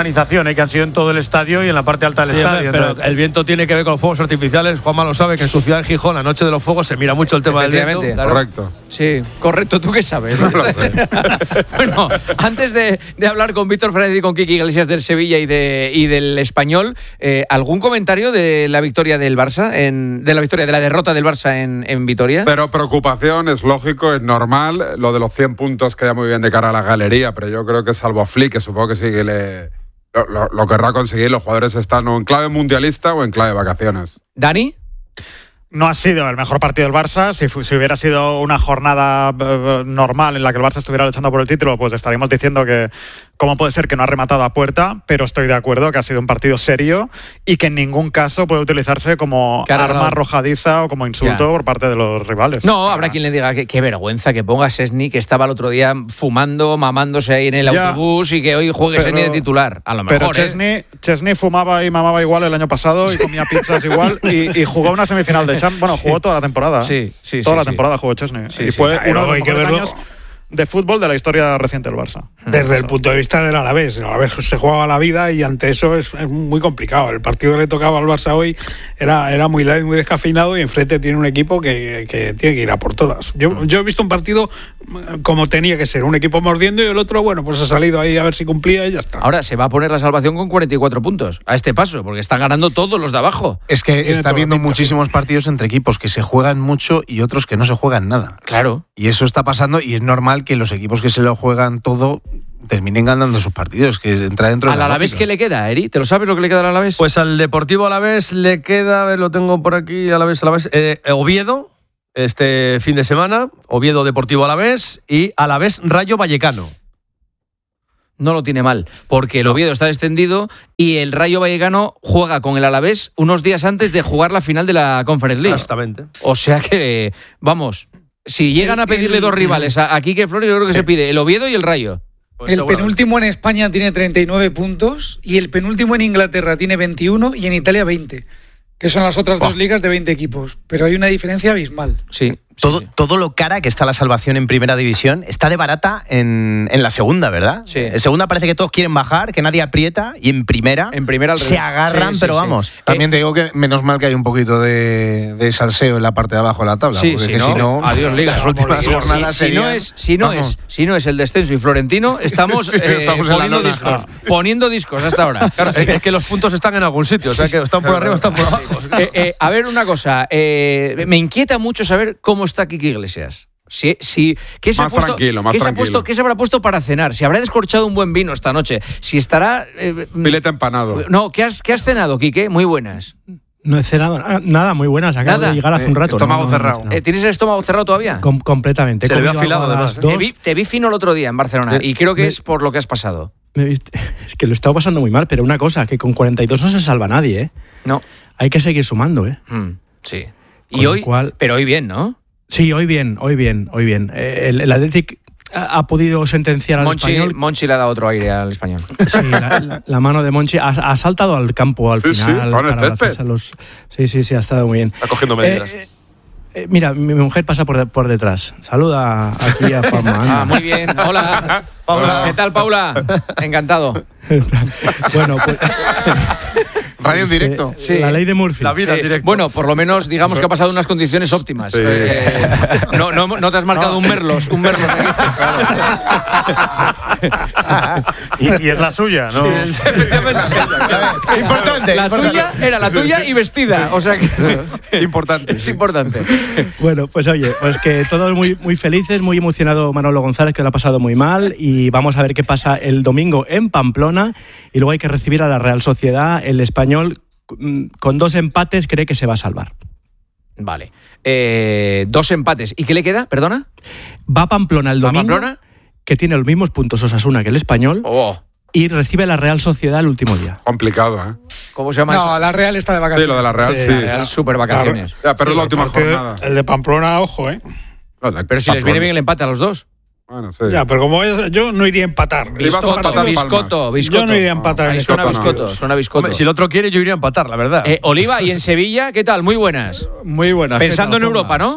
[SPEAKER 16] urbanización, ¿eh? Que han sido en todo el estadio y en la parte alta del
[SPEAKER 3] Sí,
[SPEAKER 16] estadio.
[SPEAKER 3] pero
[SPEAKER 16] Entonces,
[SPEAKER 3] el viento tiene que ver con los fuegos artificiales. Juanma lo sabe, que en su ciudad, en Gijón, la noche de los fuegos se mira mucho el tema del viento. Claro.
[SPEAKER 1] Correcto. Sí, correcto. ¿Tú qué sabes?
[SPEAKER 12] No lo sé.
[SPEAKER 1] Bueno, antes de, de hablar con Víctor Fernández y con Quique Iglesias del Sevilla y, de, y del Español, eh, ¿algún comentario de la victoria del Barça, en, de la victoria, de la derrota del Barça en, en Vitoria?
[SPEAKER 19] Pero preocupación, es lógico, es normal. Lo de los cien puntos queda muy bien de cara a la galería, pero yo creo que salvo a Flick, que supongo que sí que le, lo, lo, lo querrá conseguir, los jugadores están o en clave mundialista o en clave vacaciones.
[SPEAKER 1] ¿Dani?
[SPEAKER 8] No ha sido el mejor partido del Barça. Si, si hubiera sido una jornada uh, normal en la que el Barça estuviera luchando por el título, pues estaríamos diciendo que cómo puede ser que no ha rematado a puerta, pero estoy de acuerdo que ha sido un partido serio y que en ningún caso puede utilizarse como arma arrojadiza o como insulto ya. por parte de los rivales.
[SPEAKER 1] No, habrá quien le diga que qué vergüenza que ponga a Szczęsny, que estaba el otro día fumando, mamándose ahí en el ya. autobús, y que hoy juegue Szczęsny de titular. A lo mejor,
[SPEAKER 8] Pero Szczęsny, ¿eh? Szczęsny fumaba y mamaba igual el año pasado y comía pizzas igual y, y jugó una semifinal de Champions. Bueno, jugó toda la temporada.
[SPEAKER 1] Sí, sí,
[SPEAKER 8] Toda
[SPEAKER 1] sí,
[SPEAKER 8] la
[SPEAKER 1] sí.
[SPEAKER 8] temporada jugó Szczęsny.
[SPEAKER 1] Sí,
[SPEAKER 8] y
[SPEAKER 1] sí.
[SPEAKER 8] fue
[SPEAKER 1] Claro,
[SPEAKER 8] uno de los
[SPEAKER 20] hay que
[SPEAKER 8] mejores
[SPEAKER 20] verlo
[SPEAKER 8] años de fútbol de la historia reciente del Barça.
[SPEAKER 20] Desde el punto de vista del Alavés. El Alavés se jugaba la vida y ante eso es, es muy complicado. El partido que le tocaba al Barça hoy era, era muy light, muy descafeinado, y enfrente tiene un equipo que, que tiene que ir a por todas. Yo, yo he visto un partido como tenía que ser, un equipo mordiendo y el otro, bueno, pues ha salido ahí a ver si cumplía y ya está.
[SPEAKER 1] Ahora se va a poner la salvación con cuarenta y cuatro puntos a este paso, porque están ganando todos los de abajo.
[SPEAKER 10] Es que está habiendo muchísimos partidos entre equipos que se juegan mucho y otros que no se juegan nada.
[SPEAKER 1] Claro.
[SPEAKER 10] Y eso está pasando, y es normal que los equipos que se lo juegan todo terminen ganando sus partidos, que entra dentro de
[SPEAKER 1] ¿Al
[SPEAKER 10] la
[SPEAKER 1] Alavés
[SPEAKER 10] lógica.
[SPEAKER 1] qué le queda, Eri? ¿Te lo sabes lo que le queda al Alavés?
[SPEAKER 3] Pues al Deportivo Alavés le queda, a ver, lo tengo por aquí, Alavés, Alavés, eh, Oviedo, este fin de semana, Oviedo Deportivo Alavés y Alavés Rayo Vallecano.
[SPEAKER 1] No lo tiene mal, porque el Oviedo está descendido y el Rayo Vallecano juega con el Alavés unos días antes de jugar la final de la Conference League.
[SPEAKER 3] Exactamente.
[SPEAKER 1] O sea que, vamos, si llegan a pedirle dos rivales a, a Quique Flores, yo creo que sí. se pide el Oviedo y el Rayo.
[SPEAKER 21] Pues el penúltimo en España tiene treinta y nueve puntos y el penúltimo en Inglaterra tiene veintiuno y en Italia veinte, que son las otras oh. dos ligas de veinte equipos. Pero hay una diferencia abismal.
[SPEAKER 1] Sí.
[SPEAKER 22] Todo, todo lo cara que está la salvación en primera división está de barata en, en la segunda, ¿verdad?
[SPEAKER 1] Sí.
[SPEAKER 22] En segunda parece que todos quieren bajar, que nadie aprieta, y en primera,
[SPEAKER 1] en primera al
[SPEAKER 22] se
[SPEAKER 1] revés.
[SPEAKER 22] agarran,
[SPEAKER 1] sí,
[SPEAKER 22] pero
[SPEAKER 1] sí,
[SPEAKER 22] vamos.
[SPEAKER 1] Sí.
[SPEAKER 10] También te digo que menos mal que hay un poquito de, de salseo en la parte de abajo de la tabla.
[SPEAKER 1] Sí,
[SPEAKER 10] porque
[SPEAKER 1] si,
[SPEAKER 10] es que
[SPEAKER 1] no,
[SPEAKER 10] si no,
[SPEAKER 1] adiós liga.
[SPEAKER 10] Las últimas
[SPEAKER 1] si,
[SPEAKER 10] jornadas
[SPEAKER 1] si,
[SPEAKER 10] serían,
[SPEAKER 1] si no es, si no
[SPEAKER 10] vamos.
[SPEAKER 1] es, si no es el descenso y Florentino, estamos,
[SPEAKER 10] sí,
[SPEAKER 1] eh,
[SPEAKER 10] estamos
[SPEAKER 1] poniendo discos, poniendo discos hasta ahora.
[SPEAKER 3] Claro, es, es que los puntos están en algún sitio, o sea que están por arriba, están por abajo.
[SPEAKER 1] Eh, eh, a ver una cosa, eh, me inquieta mucho saber cómo está Quique Iglesias. Sí, sí. ¿Qué se
[SPEAKER 19] más
[SPEAKER 1] ha puesto,
[SPEAKER 19] tranquilo, más
[SPEAKER 1] ¿qué se ha
[SPEAKER 19] tranquilo.
[SPEAKER 1] puesto, ¿Qué se habrá puesto para cenar? Si habrá descorchado un buen vino esta noche. Si estará... Eh,
[SPEAKER 19] Filete empanado.
[SPEAKER 1] No, ¿qué has, ¿qué has cenado, Quique? Muy buenas.
[SPEAKER 23] No he cenado nada, muy buenas. Acabo
[SPEAKER 1] ¿Nada?
[SPEAKER 23] de llegar hace un rato.
[SPEAKER 10] Estómago
[SPEAKER 23] no, no,
[SPEAKER 10] cerrado.
[SPEAKER 23] No, no, no.
[SPEAKER 1] Eh, ¿Tienes el estómago cerrado todavía?
[SPEAKER 23] Com- completamente.
[SPEAKER 3] Se le ve
[SPEAKER 23] comido
[SPEAKER 3] afilado,
[SPEAKER 23] algo a las
[SPEAKER 3] además,
[SPEAKER 23] dos.
[SPEAKER 1] Te vi, te vi fino el otro día en Barcelona
[SPEAKER 23] Me-
[SPEAKER 1] y creo que
[SPEAKER 23] me-
[SPEAKER 1] es por lo que has pasado.
[SPEAKER 23] Me viste- Es que lo he estado pasando muy mal, pero una cosa, que con cuarenta y dos no se salva nadie, ¿eh?
[SPEAKER 1] No.
[SPEAKER 23] Hay que seguir sumando, ¿eh?
[SPEAKER 1] Mm, sí.
[SPEAKER 23] Con
[SPEAKER 1] Y
[SPEAKER 23] lo
[SPEAKER 1] hoy,
[SPEAKER 23] cual-
[SPEAKER 1] pero hoy bien, ¿no?
[SPEAKER 23] Sí, hoy bien, hoy bien, hoy bien. Eh, El, el Athletic ha, ha podido sentenciar al
[SPEAKER 1] Monchi,
[SPEAKER 23] español.
[SPEAKER 1] Monchi le ha dado otro aire al español.
[SPEAKER 23] Sí, la, la- la mano de Monchi ha, ha saltado al campo al
[SPEAKER 19] Sí, sí,
[SPEAKER 23] final.
[SPEAKER 19] estaba en el
[SPEAKER 23] para
[SPEAKER 19] césped.
[SPEAKER 23] abrazarse a los- Sí, sí, sí, ha estado muy bien.
[SPEAKER 3] Está cogiendo medidas.
[SPEAKER 23] Eh, eh, mira, mi, mi mujer pasa por, de- por detrás. Saluda aquí a Juanma. anda.
[SPEAKER 1] Ah, muy bien. Hola. Paula. ¿Qué tal, Paula? Encantado.
[SPEAKER 23] Bueno, pues
[SPEAKER 10] Radio en
[SPEAKER 23] es que
[SPEAKER 10] directo.
[SPEAKER 1] Sí.
[SPEAKER 23] la ley de Murphy.
[SPEAKER 3] La vida
[SPEAKER 1] Sí.
[SPEAKER 3] en directo.
[SPEAKER 1] Bueno, por lo menos digamos que ha pasado unas condiciones óptimas.
[SPEAKER 19] Sí.
[SPEAKER 1] Eh, no, no, no te has marcado un Merlos, un Merlos aquí.
[SPEAKER 16] y, y es la suya, ¿no?
[SPEAKER 1] Sí, efectivamente.
[SPEAKER 22] Importante.
[SPEAKER 1] La
[SPEAKER 22] importante.
[SPEAKER 1] tuya era la tuya y vestida. O sea que
[SPEAKER 10] Importante.
[SPEAKER 1] es importante.
[SPEAKER 23] Bueno, pues oye, pues que todos muy, muy felices, muy emocionado Manolo González, que lo ha pasado muy mal, y vamos a ver qué pasa el domingo en Pamplona, y luego hay que recibir a la Real Sociedad. El Español, mm, con dos empates, cree que se va a salvar.
[SPEAKER 1] Vale. Eh, dos empates. ¿Y qué le queda? ¿Perdona?
[SPEAKER 23] Va a Pamplona el
[SPEAKER 1] ¿Va a
[SPEAKER 23] domingo,
[SPEAKER 1] Pamplona?
[SPEAKER 23] que tiene los mismos puntos Osasuna que el Español,
[SPEAKER 1] Oh,
[SPEAKER 23] y recibe a la Real Sociedad el último día.
[SPEAKER 19] Complicado, ¿eh?
[SPEAKER 1] ¿cómo se llama
[SPEAKER 21] No,
[SPEAKER 1] eso?
[SPEAKER 21] la Real está de vacaciones.
[SPEAKER 19] Sí, lo de la Real, sí.
[SPEAKER 1] La Real super vacaciones.
[SPEAKER 19] Ya, pero es la última
[SPEAKER 20] El partido-
[SPEAKER 19] jornada.
[SPEAKER 20] El de Pamplona, ojo, ¿eh?
[SPEAKER 19] No, de
[SPEAKER 1] Pero si les viene bien el empate a los dos.
[SPEAKER 19] Bueno, sí.
[SPEAKER 20] Ya, pero como es- yo no iría a empatar.
[SPEAKER 19] Ibas a
[SPEAKER 1] Biscotto,
[SPEAKER 19] empatar
[SPEAKER 1] biscotto, biscotto.
[SPEAKER 20] Yo no iría a empatar.
[SPEAKER 1] Ahí
[SPEAKER 20] en
[SPEAKER 1] suena
[SPEAKER 20] estos
[SPEAKER 1] biscotto,
[SPEAKER 20] partidos.
[SPEAKER 1] suena biscotto.
[SPEAKER 3] Hombre, si el otro quiere, yo iría a empatar, la verdad.
[SPEAKER 1] Eh, Oliva, ¿y en Sevilla qué tal? Muy buenas.
[SPEAKER 8] Muy buenas.
[SPEAKER 1] Pensando en
[SPEAKER 8] ¿qué tal,
[SPEAKER 1] Europa,
[SPEAKER 8] Tomás?
[SPEAKER 1] ¿no?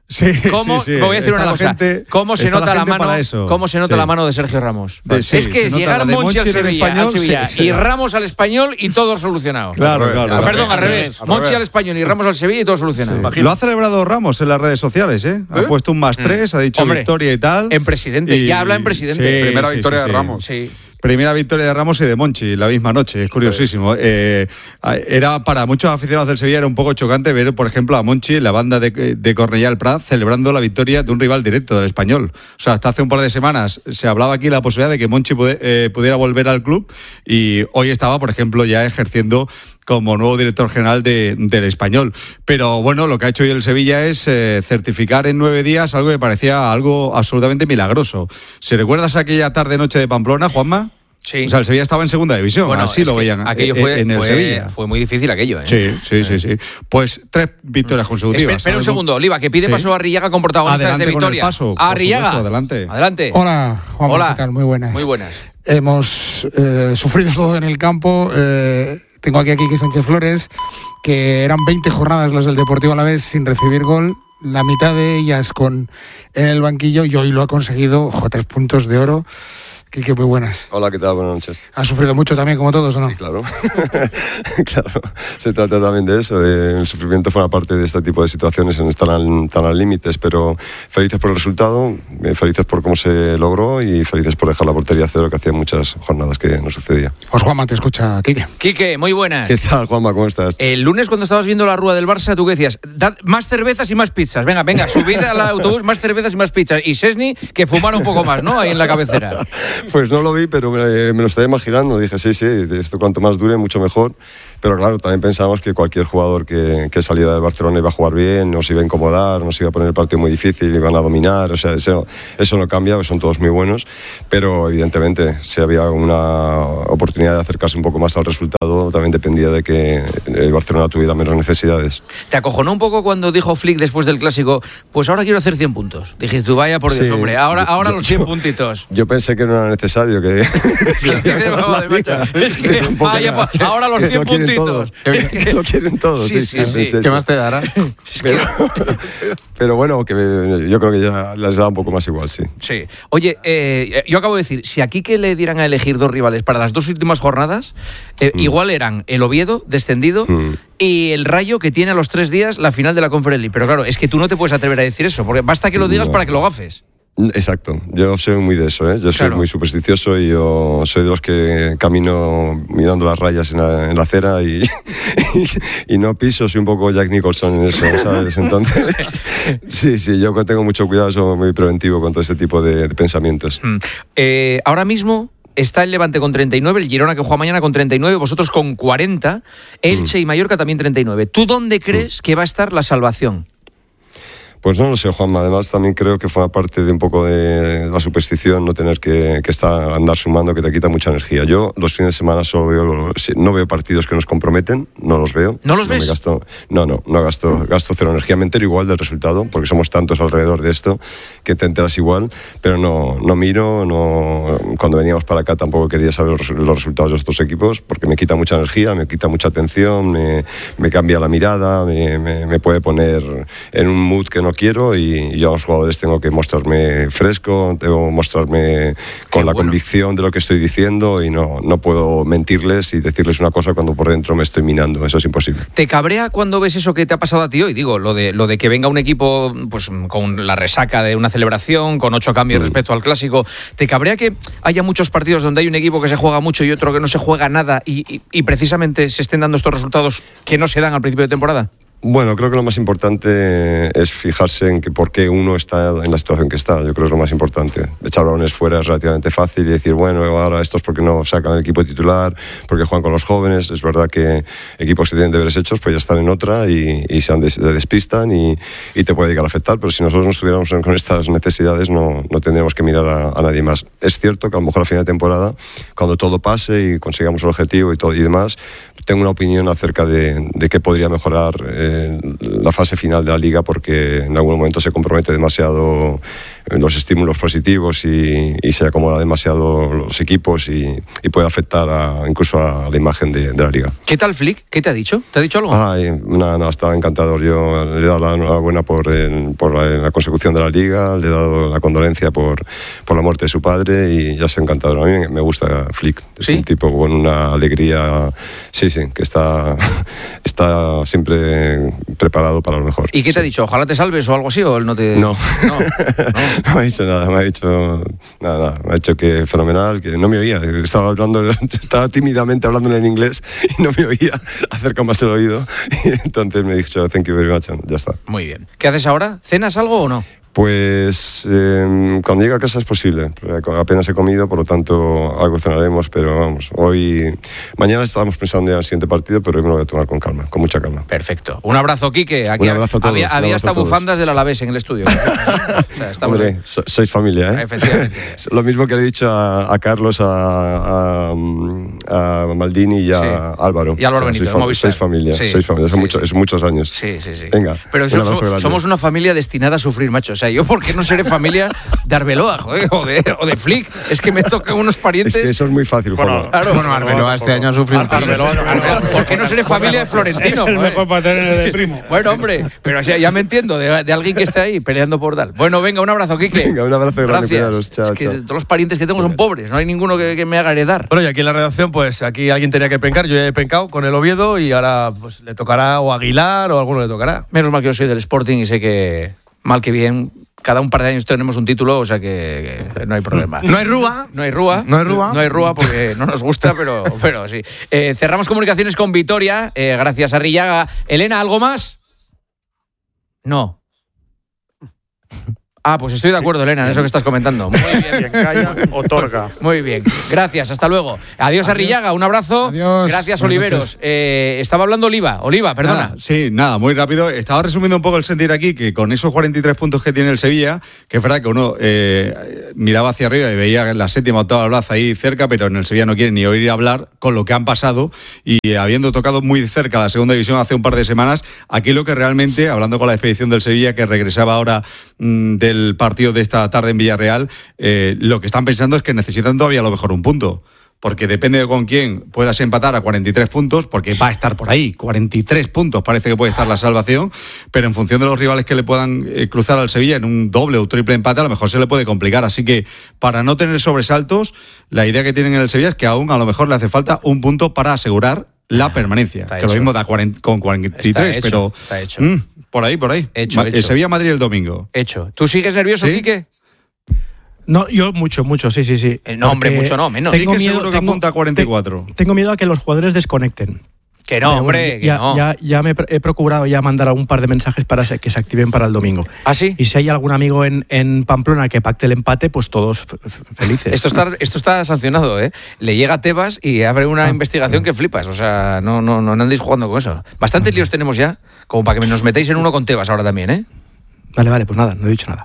[SPEAKER 1] Sí, ¿Cómo, sí, sí. Voy a decir
[SPEAKER 4] está
[SPEAKER 1] una cosa.
[SPEAKER 4] Gente,
[SPEAKER 1] ¿Cómo se nota la, la mano? ¿Cómo se nota sí. la mano de Sergio Ramos? De, sí, es que es llegar Monchi, Monchi al Sevilla, español, al Sevilla sí, sí. y Ramos al Español y todo solucionado.
[SPEAKER 4] Claro, claro.
[SPEAKER 1] Ah, perdón, al revés. Al Monchi revés. al Español y Ramos al Sevilla y todo solucionado.
[SPEAKER 4] Sí. Lo ha celebrado Ramos en las redes sociales, ¿eh? Ha ¿Eh? puesto un más tres, mm. ha dicho Hombre, victoria y tal.
[SPEAKER 1] En presidente, y, ya habla en presidente.
[SPEAKER 19] Sí, Primera sí, victoria sí, de Ramos.
[SPEAKER 1] Sí.
[SPEAKER 4] Primera victoria de Ramos y de Monchi la misma noche, es curiosísimo. Eh, era para muchos aficionados del Sevilla era un poco chocante ver, por ejemplo, a Monchi en la banda de, de Cornellà al Prat celebrando la victoria de un rival directo del Español. O sea, hasta hace un par de semanas se hablaba aquí la posibilidad de que Monchi pude, eh, pudiera volver al club y hoy estaba, por ejemplo, ya ejerciendo como nuevo director general de, del Español. Pero bueno, lo que ha hecho hoy el Sevilla es eh, certificar en nueve días algo que parecía algo absolutamente milagroso. ¿Se recuerdas aquella tarde-noche de Pamplona, Juanma?
[SPEAKER 1] Sí.
[SPEAKER 4] O sea, el Sevilla estaba en segunda división,
[SPEAKER 1] bueno,
[SPEAKER 4] así lo veían
[SPEAKER 1] aquello fue,
[SPEAKER 4] en el
[SPEAKER 1] fue,
[SPEAKER 4] Sevilla.
[SPEAKER 1] Fue muy difícil aquello, ¿eh?
[SPEAKER 4] Sí, sí, sí, sí. Pues tres victorias consecutivas.
[SPEAKER 1] Espera, espera un segundo, Oliva, que pide sí. paso a Arrillaga con protagonistas
[SPEAKER 4] adelante
[SPEAKER 1] de victoria.
[SPEAKER 4] Con el paso,
[SPEAKER 1] a Arrillaga.
[SPEAKER 4] Supuesto, adelante.
[SPEAKER 1] Adelante.
[SPEAKER 5] Hola, Juan,
[SPEAKER 1] Hola.
[SPEAKER 5] ¿qué tal? Muy buenas.
[SPEAKER 1] Muy buenas.
[SPEAKER 5] Hemos eh, sufrido todo en el campo. Eh, tengo aquí a Quique Sánchez Flores, que eran veinte jornadas las del Deportivo Alavés sin recibir gol. La mitad de ellas con en el banquillo y hoy lo ha conseguido. Ojo, tres puntos de oro. Quique, muy buenas.
[SPEAKER 6] Hola, ¿qué tal? Buenas noches.
[SPEAKER 5] ¿Has sufrido mucho también, como todos, o no?
[SPEAKER 6] Sí, claro. Claro. Se trata también de eso. De, el sufrimiento forma parte de este tipo de situaciones en estar al, tan al límites, pero felices por el resultado, felices por cómo se logró y felices por dejar la portería a cero, que hacía muchas jornadas que no sucedía.
[SPEAKER 5] Pues Juanma, te escucha, Quique.
[SPEAKER 1] Quique, muy buenas.
[SPEAKER 6] ¿Qué tal, Juanma? ¿Cómo estás?
[SPEAKER 1] El lunes cuando estabas viendo la rúa del Barça, ¿tú qué decías? Dad más cervezas y más pizzas. Venga, venga, subid al autobús, más cervezas y más pizzas. Y Szczęsny, que fumara un poco más, ¿no? Ahí en la cabecera.
[SPEAKER 6] Pues no lo vi, pero pero me, me lo estaba imaginando. Dije, sí, sí, esto cuanto más dure, mucho mejor. Pero claro, también pensábamos que cualquier jugador que, que saliera del Barcelona iba a jugar bien, nos iba a incomodar, nos iba a poner el partido muy difícil, iban a dominar. O sea, eso, eso no cambia, son todos muy buenos. Pero evidentemente, si había una oportunidad de acercarse un poco más al resultado, también dependía de que el Barcelona tuviera menos necesidades.
[SPEAKER 1] ¿Te acojonó un poco cuando dijo Flick después del Clásico, pues ahora quiero hacer cien puntos? Dijiste tú, vaya por Dios, sí, hombre, ahora, ahora yo, los cien yo, puntitos.
[SPEAKER 6] Yo pensé que no era necesario, que...
[SPEAKER 1] es que, vaya, ahora los cien puntitos.
[SPEAKER 6] Que lo quieren todos.
[SPEAKER 1] Sí, sí, sí. sí, sí
[SPEAKER 6] ¿Qué
[SPEAKER 1] sí.
[SPEAKER 6] más te dará? Pero, pero bueno, que me, yo creo que ya les da un poco más igual, sí.
[SPEAKER 1] Sí. Oye, eh, yo acabo de decir, si aquí que le dieran a elegir dos rivales para las dos últimas jornadas, eh, mm. igual eran el Oviedo, descendido, mm. y el Rayo, que tiene a los tres días la final de la Conference League. Pero claro, es que tú no te puedes atrever a decir eso, porque basta que lo digas no. para que lo gafes.
[SPEAKER 6] Exacto, yo soy muy de eso, ¿eh? Yo soy claro. muy supersticioso y yo soy de los que camino mirando las rayas en la, en la acera y, y, y no piso, soy un poco Jack Nicholson en eso, ¿sabes? Entonces, sí, sí, yo tengo mucho cuidado, soy muy preventivo con todo ese tipo de, de pensamientos.
[SPEAKER 1] Mm. Eh, ahora mismo está el Levante con treinta y nueve, el Girona que juega mañana con treinta y nueve, vosotros con cuarenta, Elche mm. y Mallorca también treinta y nueve. ¿Tú dónde crees mm. que va a estar la salvación?
[SPEAKER 6] Pues no lo sé, Juanma. Además, también creo que forma parte de un poco de la superstición no tener que, que estar, andar sumando, que te quita mucha energía. Yo los fines de semana solo veo, no veo partidos que nos comprometen, no los veo.
[SPEAKER 1] ¿No los
[SPEAKER 6] no
[SPEAKER 1] ves?
[SPEAKER 6] Me gasto, no, no, no gasto, gasto cero energía. Me entero igual del resultado, porque somos tantos alrededor de esto que te enteras igual, pero no, no miro, no, cuando veníamos para acá tampoco quería saber los, los resultados de estos equipos, porque me quita mucha energía, me quita mucha atención, me, me cambia la mirada, me, me, me puede poner en un mood que no quiero y yo a los jugadores tengo que mostrarme fresco, tengo que mostrarme con Qué la bueno. convicción de lo que estoy diciendo y no, no puedo mentirles y decirles una cosa cuando por dentro me estoy minando, eso es imposible.
[SPEAKER 1] ¿Te cabrea cuando ves eso que te ha pasado a ti hoy? Digo, lo de, lo de que venga un equipo pues con la resaca de una celebración, con ocho cambios mm. respecto al Clásico, ¿te cabrea que haya muchos partidos donde hay un equipo que se juega mucho y otro que no se juega nada y, y, y precisamente se estén dando estos resultados que no se dan al principio de temporada?
[SPEAKER 6] Bueno, creo que lo más importante es fijarse en que por qué uno está en la situación que está. Yo creo que es lo más importante. Echar balones fuera es relativamente fácil y decir, bueno, ahora estos porque no sacan el equipo titular, porque juegan con los jóvenes. Es verdad que equipos que tienen deberes hechos pues ya están en otra y, y se, des, se despistan y, y te puede llegar a afectar. Pero si nosotros no estuviéramos con estas necesidades no, no tendríamos que mirar a, a nadie más. Es cierto que a lo mejor a final de temporada, cuando todo pase y consigamos el objetivo y, todo, y demás, tengo una opinión acerca de, de qué podría mejorar eh, la fase final de la Liga porque en algún momento se compromete demasiado los estímulos positivos y, y se acomoda demasiado los equipos y, y puede afectar a, incluso a la imagen de, de la liga.
[SPEAKER 1] ¿Qué tal Flick? ¿Qué te ha dicho? ¿Te ha dicho algo?
[SPEAKER 6] Ay, nada, nada, estaba encantador. Yo le he dado la enhorabuena por, el, por la, la consecución de la liga, le he dado la condolencia por, por la muerte de su padre y ya está encantador. A mí me gusta Flick, es
[SPEAKER 1] ¿Sí?
[SPEAKER 6] un tipo con una alegría, sí, sí, que está, está siempre preparado para lo mejor.
[SPEAKER 1] ¿Y qué te ha dicho? ¿Ojalá te salves o algo así? ¿O él no te.?
[SPEAKER 6] No.
[SPEAKER 1] No.
[SPEAKER 6] No me ha dicho nada, me ha dicho nada, nada, me ha dicho que fenomenal, que no me oía, estaba hablando, estaba tímidamente hablando en inglés y no me oía, acerca más el oído y entonces me ha dicho thank you very much and ya está.
[SPEAKER 1] Muy bien. ¿Qué haces ahora? ¿Cenas algo o no?
[SPEAKER 6] Pues eh, cuando llegue a casa es posible, apenas he comido, por lo tanto algo cenaremos, pero vamos, hoy, mañana estábamos pensando ya en el siguiente partido, pero hoy me lo voy a tomar con calma, con mucha calma.
[SPEAKER 1] Perfecto. Un abrazo, Quique. Aquí
[SPEAKER 6] un abrazo a todos,
[SPEAKER 1] había,
[SPEAKER 6] un
[SPEAKER 1] había
[SPEAKER 6] abrazo
[SPEAKER 1] hasta
[SPEAKER 6] a todos.
[SPEAKER 1] bufandas del Alavés en el estudio. O sea, estamos
[SPEAKER 6] Hombre, so, sois familia, ¿eh?
[SPEAKER 1] Efectivamente.
[SPEAKER 6] Lo mismo que le he dicho a, a Carlos, a, a, a Maldini y a
[SPEAKER 1] Sí.
[SPEAKER 6] Álvaro.
[SPEAKER 1] Y Álvaro
[SPEAKER 6] O sea,
[SPEAKER 1] Benito,
[SPEAKER 6] sois, fam-
[SPEAKER 1] Movistar.
[SPEAKER 6] sois familia,
[SPEAKER 1] Sí.
[SPEAKER 6] sois familia, son,
[SPEAKER 1] Sí,
[SPEAKER 6] muchos,
[SPEAKER 1] sí.
[SPEAKER 6] son muchos años.
[SPEAKER 1] Sí, sí, sí.
[SPEAKER 6] Venga,
[SPEAKER 1] Pero
[SPEAKER 6] un
[SPEAKER 1] so-
[SPEAKER 6] abrazo
[SPEAKER 1] so-
[SPEAKER 6] grande.
[SPEAKER 1] somos una familia destinada a sufrir, macho. O sea, yo, ¿por qué no seré familia de Arbeloa, joder, o de, o de Flick? Es que me tocan unos parientes.
[SPEAKER 6] Es que eso es muy fácil,
[SPEAKER 8] Bueno,
[SPEAKER 6] Juanma.
[SPEAKER 1] Claro.
[SPEAKER 10] Bueno, Arbeloa este año ha sufrido un poco.
[SPEAKER 1] ¿Por qué no seré familia de Florentino?
[SPEAKER 20] Es el
[SPEAKER 1] joder?
[SPEAKER 20] mejor para tener de primo.
[SPEAKER 1] Bueno, hombre, pero o sea, ya me entiendo de, de alguien que esté ahí peleando por tal. Bueno, venga, un abrazo, Quique.
[SPEAKER 6] Venga, un abrazo grande,
[SPEAKER 1] Gracias.
[SPEAKER 6] cuidaros. Chao,
[SPEAKER 1] Es que
[SPEAKER 6] chao.
[SPEAKER 1] todos los parientes que tengo son pobres, no hay ninguno que, que me haga heredar.
[SPEAKER 3] Bueno, y aquí en la redacción, pues aquí alguien tenía que pencar. Yo ya he pencado con el Oviedo y ahora pues le tocará o Aguilar o alguno le tocará.
[SPEAKER 1] Menos mal que yo soy del Sporting y sé que, mal que bien, cada un par de años tenemos un título, o sea que, que no hay problema.
[SPEAKER 22] No hay rúa.
[SPEAKER 1] No hay rúa.
[SPEAKER 22] No hay rúa.
[SPEAKER 1] No hay rúa porque no nos gusta, pero, pero sí. Eh, cerramos comunicaciones con Vitoria, eh, gracias a Rillaga. Elena, ¿algo más? No. Ah, pues estoy de acuerdo, Elena, en eso que estás comentando. Muy bien.
[SPEAKER 8] Quien calla, otorga.
[SPEAKER 1] Muy bien, gracias, hasta luego. Adiós, Arrillaga, un abrazo.
[SPEAKER 5] Adiós.
[SPEAKER 1] Gracias,
[SPEAKER 5] Buenas
[SPEAKER 1] Oliveros.
[SPEAKER 5] noches.
[SPEAKER 1] Eh, estaba hablando Oliva. Oliva, perdona.
[SPEAKER 4] Nada, sí, nada, muy rápido. Estaba resumiendo un poco el sentir aquí, que con esos cuarenta y tres puntos que tiene el Sevilla, que es verdad que uno eh, miraba hacia arriba y veía la séptima octava plaza ahí cerca, pero en el Sevilla no quiere ni oír hablar con lo que han pasado y eh, habiendo tocado muy cerca la segunda división hace un par de semanas, aquí lo que realmente, hablando con la expedición del Sevilla, que regresaba ahora mmm, del partido de esta tarde en Villarreal, eh, lo que están pensando es que necesitan todavía a lo mejor un punto. Porque depende de con quién puedas empatar a cuarenta y tres puntos, porque va a estar por ahí, cuarenta y tres puntos parece que puede estar la salvación, pero en función de los rivales que le puedan eh, cruzar al Sevilla en un doble o triple empate, a lo mejor se le puede complicar. Así que para no tener sobresaltos, la idea que tienen en el Sevilla es que aún a lo mejor le hace falta un punto para asegurar la permanencia.
[SPEAKER 1] Está
[SPEAKER 4] que
[SPEAKER 1] hecho.
[SPEAKER 4] lo mismo da cuarenta, con cuarenta y tres,
[SPEAKER 1] Está hecho,
[SPEAKER 4] pero
[SPEAKER 1] está hecho.
[SPEAKER 4] mm, por ahí, por ahí.
[SPEAKER 1] Hecho,
[SPEAKER 4] Ma-
[SPEAKER 1] hecho.
[SPEAKER 4] Sevilla-Madrid el domingo.
[SPEAKER 1] Hecho. ¿Tú sigues nervioso,
[SPEAKER 4] ¿Sí?
[SPEAKER 1] Quique?
[SPEAKER 23] No, yo mucho, mucho, sí, sí, sí.
[SPEAKER 1] Eh, no, hombre,
[SPEAKER 23] Porque
[SPEAKER 1] mucho no, menos.
[SPEAKER 23] tengo
[SPEAKER 4] Quique
[SPEAKER 23] miedo-
[SPEAKER 4] seguro que
[SPEAKER 23] tengo-
[SPEAKER 4] apunta a cuarenta y cuatro.
[SPEAKER 23] te- Tengo miedo a que los jugadores desconecten.
[SPEAKER 1] Que no,
[SPEAKER 23] Pero
[SPEAKER 1] hombre,
[SPEAKER 23] bueno,
[SPEAKER 1] que
[SPEAKER 23] ya,
[SPEAKER 1] no.
[SPEAKER 23] ya, ya me he pr- he procurado ya mandar un par de mensajes para se- que se activen para el domingo.
[SPEAKER 1] ¿Ah, sí?
[SPEAKER 23] Y si hay algún amigo en, en Pamplona que pacte el empate, pues todos f- f- felices.
[SPEAKER 1] Esto está, esto está sancionado, ¿eh? Le llega a Tebas y abre una
[SPEAKER 23] Ah.
[SPEAKER 1] investigación que flipas. O sea, no, no, no andéis jugando con eso. Bastantes líos tenemos ya, como para que nos metáis en uno con Tebas ahora también, ¿eh?
[SPEAKER 23] Vale, vale, pues nada, no he dicho nada.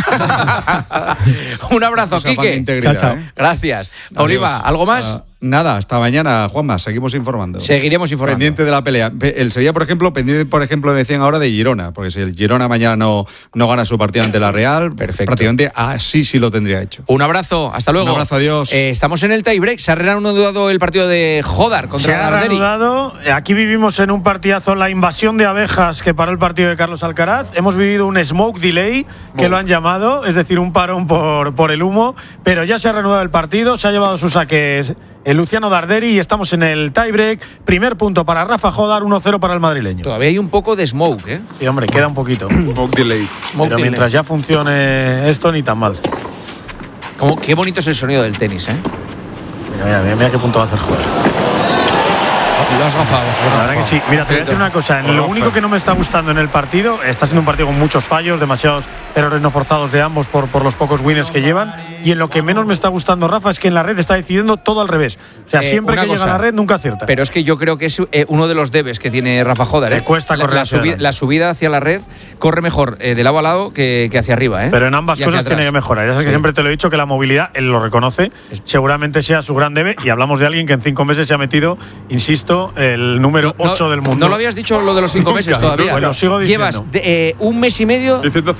[SPEAKER 1] Un abrazo,
[SPEAKER 4] O sea, falta
[SPEAKER 1] Quique.
[SPEAKER 4] integridad,
[SPEAKER 23] Chao, chao.
[SPEAKER 4] ¿eh?
[SPEAKER 1] Gracias.
[SPEAKER 4] Adiós.
[SPEAKER 1] Oliva, ¿algo más?
[SPEAKER 4] Ah, nada, hasta mañana, Juanma, seguimos informando.
[SPEAKER 1] Seguiremos informando.
[SPEAKER 4] Pendiente de la pelea. Pe- El Sevilla, por ejemplo, pendiente, por ejemplo, me decían ahora de Girona, porque si el Girona mañana no, no gana su partido ante la Real,
[SPEAKER 1] Perfecto.
[SPEAKER 4] prácticamente así sí lo tendría hecho.
[SPEAKER 1] Un abrazo, hasta luego.
[SPEAKER 4] Un abrazo, adiós.
[SPEAKER 1] Eh, estamos en el tie-break. Se ha reanudado el partido de Jodar contra
[SPEAKER 16] Se ha
[SPEAKER 1] Arderi.
[SPEAKER 16] reanudado. Aquí vivimos en un partidazo la invasión de abejas que paró el partido de Carlos Alcaraz. Hemos vivido un smoke delay, que lo han llamado, es decir, un parón por, por el humo. Pero ya se ha reanudado el partido, se ha llevado sus saques el Luciano Darderi y estamos en el tiebreak. Primer punto para Rafa Jodar, uno cero para el madrileño.
[SPEAKER 1] Todavía hay un poco de smoke, ¿eh?
[SPEAKER 16] Sí, hombre, queda un poquito.
[SPEAKER 19] Smoke delay.
[SPEAKER 1] Smoke
[SPEAKER 16] Pero
[SPEAKER 1] delay.
[SPEAKER 16] mientras ya funcione esto, ni tan mal.
[SPEAKER 1] Como, qué bonito es el sonido del tenis, ¿eh?
[SPEAKER 16] Mira, mira, mira, mira qué punto va a hacer Jodar.
[SPEAKER 1] Lo has gafado.
[SPEAKER 16] La verdad que sí. Mira, te voy a decir una cosa. En lo único que no me está gustando en el partido, está siendo un partido con muchos fallos, demasiados errores no forzados de ambos por, por los pocos winners que llevan. Y en lo que menos me está gustando, Rafa, es que en la red está decidiendo todo al revés. O sea,
[SPEAKER 1] Eh,
[SPEAKER 16] siempre
[SPEAKER 1] una
[SPEAKER 16] que llega
[SPEAKER 1] cosa,
[SPEAKER 16] a la red, nunca acierta.
[SPEAKER 1] Pero es que yo creo que es eh, uno de los debes que tiene Rafa Jodar, ¿eh?
[SPEAKER 16] Le cuesta
[SPEAKER 1] la,
[SPEAKER 16] correr
[SPEAKER 1] la,
[SPEAKER 16] hacia
[SPEAKER 1] subi-
[SPEAKER 16] adelante.
[SPEAKER 1] la subida hacia la red corre mejor eh, de lado a lado que, que hacia arriba, ¿eh?
[SPEAKER 16] Pero en ambas
[SPEAKER 1] Y hacia
[SPEAKER 16] cosas
[SPEAKER 1] atrás.
[SPEAKER 16] tiene que mejorar. Ya sabes que
[SPEAKER 1] Sí.
[SPEAKER 16] siempre te lo he dicho que la movilidad, él lo reconoce, seguramente sea su gran debe. Y hablamos de alguien que en cinco meses se ha metido, insisto, el número
[SPEAKER 1] No-
[SPEAKER 16] ocho del mundo.
[SPEAKER 1] No lo habías dicho lo de los cinco
[SPEAKER 16] Nunca.
[SPEAKER 1] meses todavía.
[SPEAKER 16] Bueno, sigo diciendo.
[SPEAKER 1] Llevas de, eh, un mes y medio
[SPEAKER 19] Diciendo cinco
[SPEAKER 1] diciendo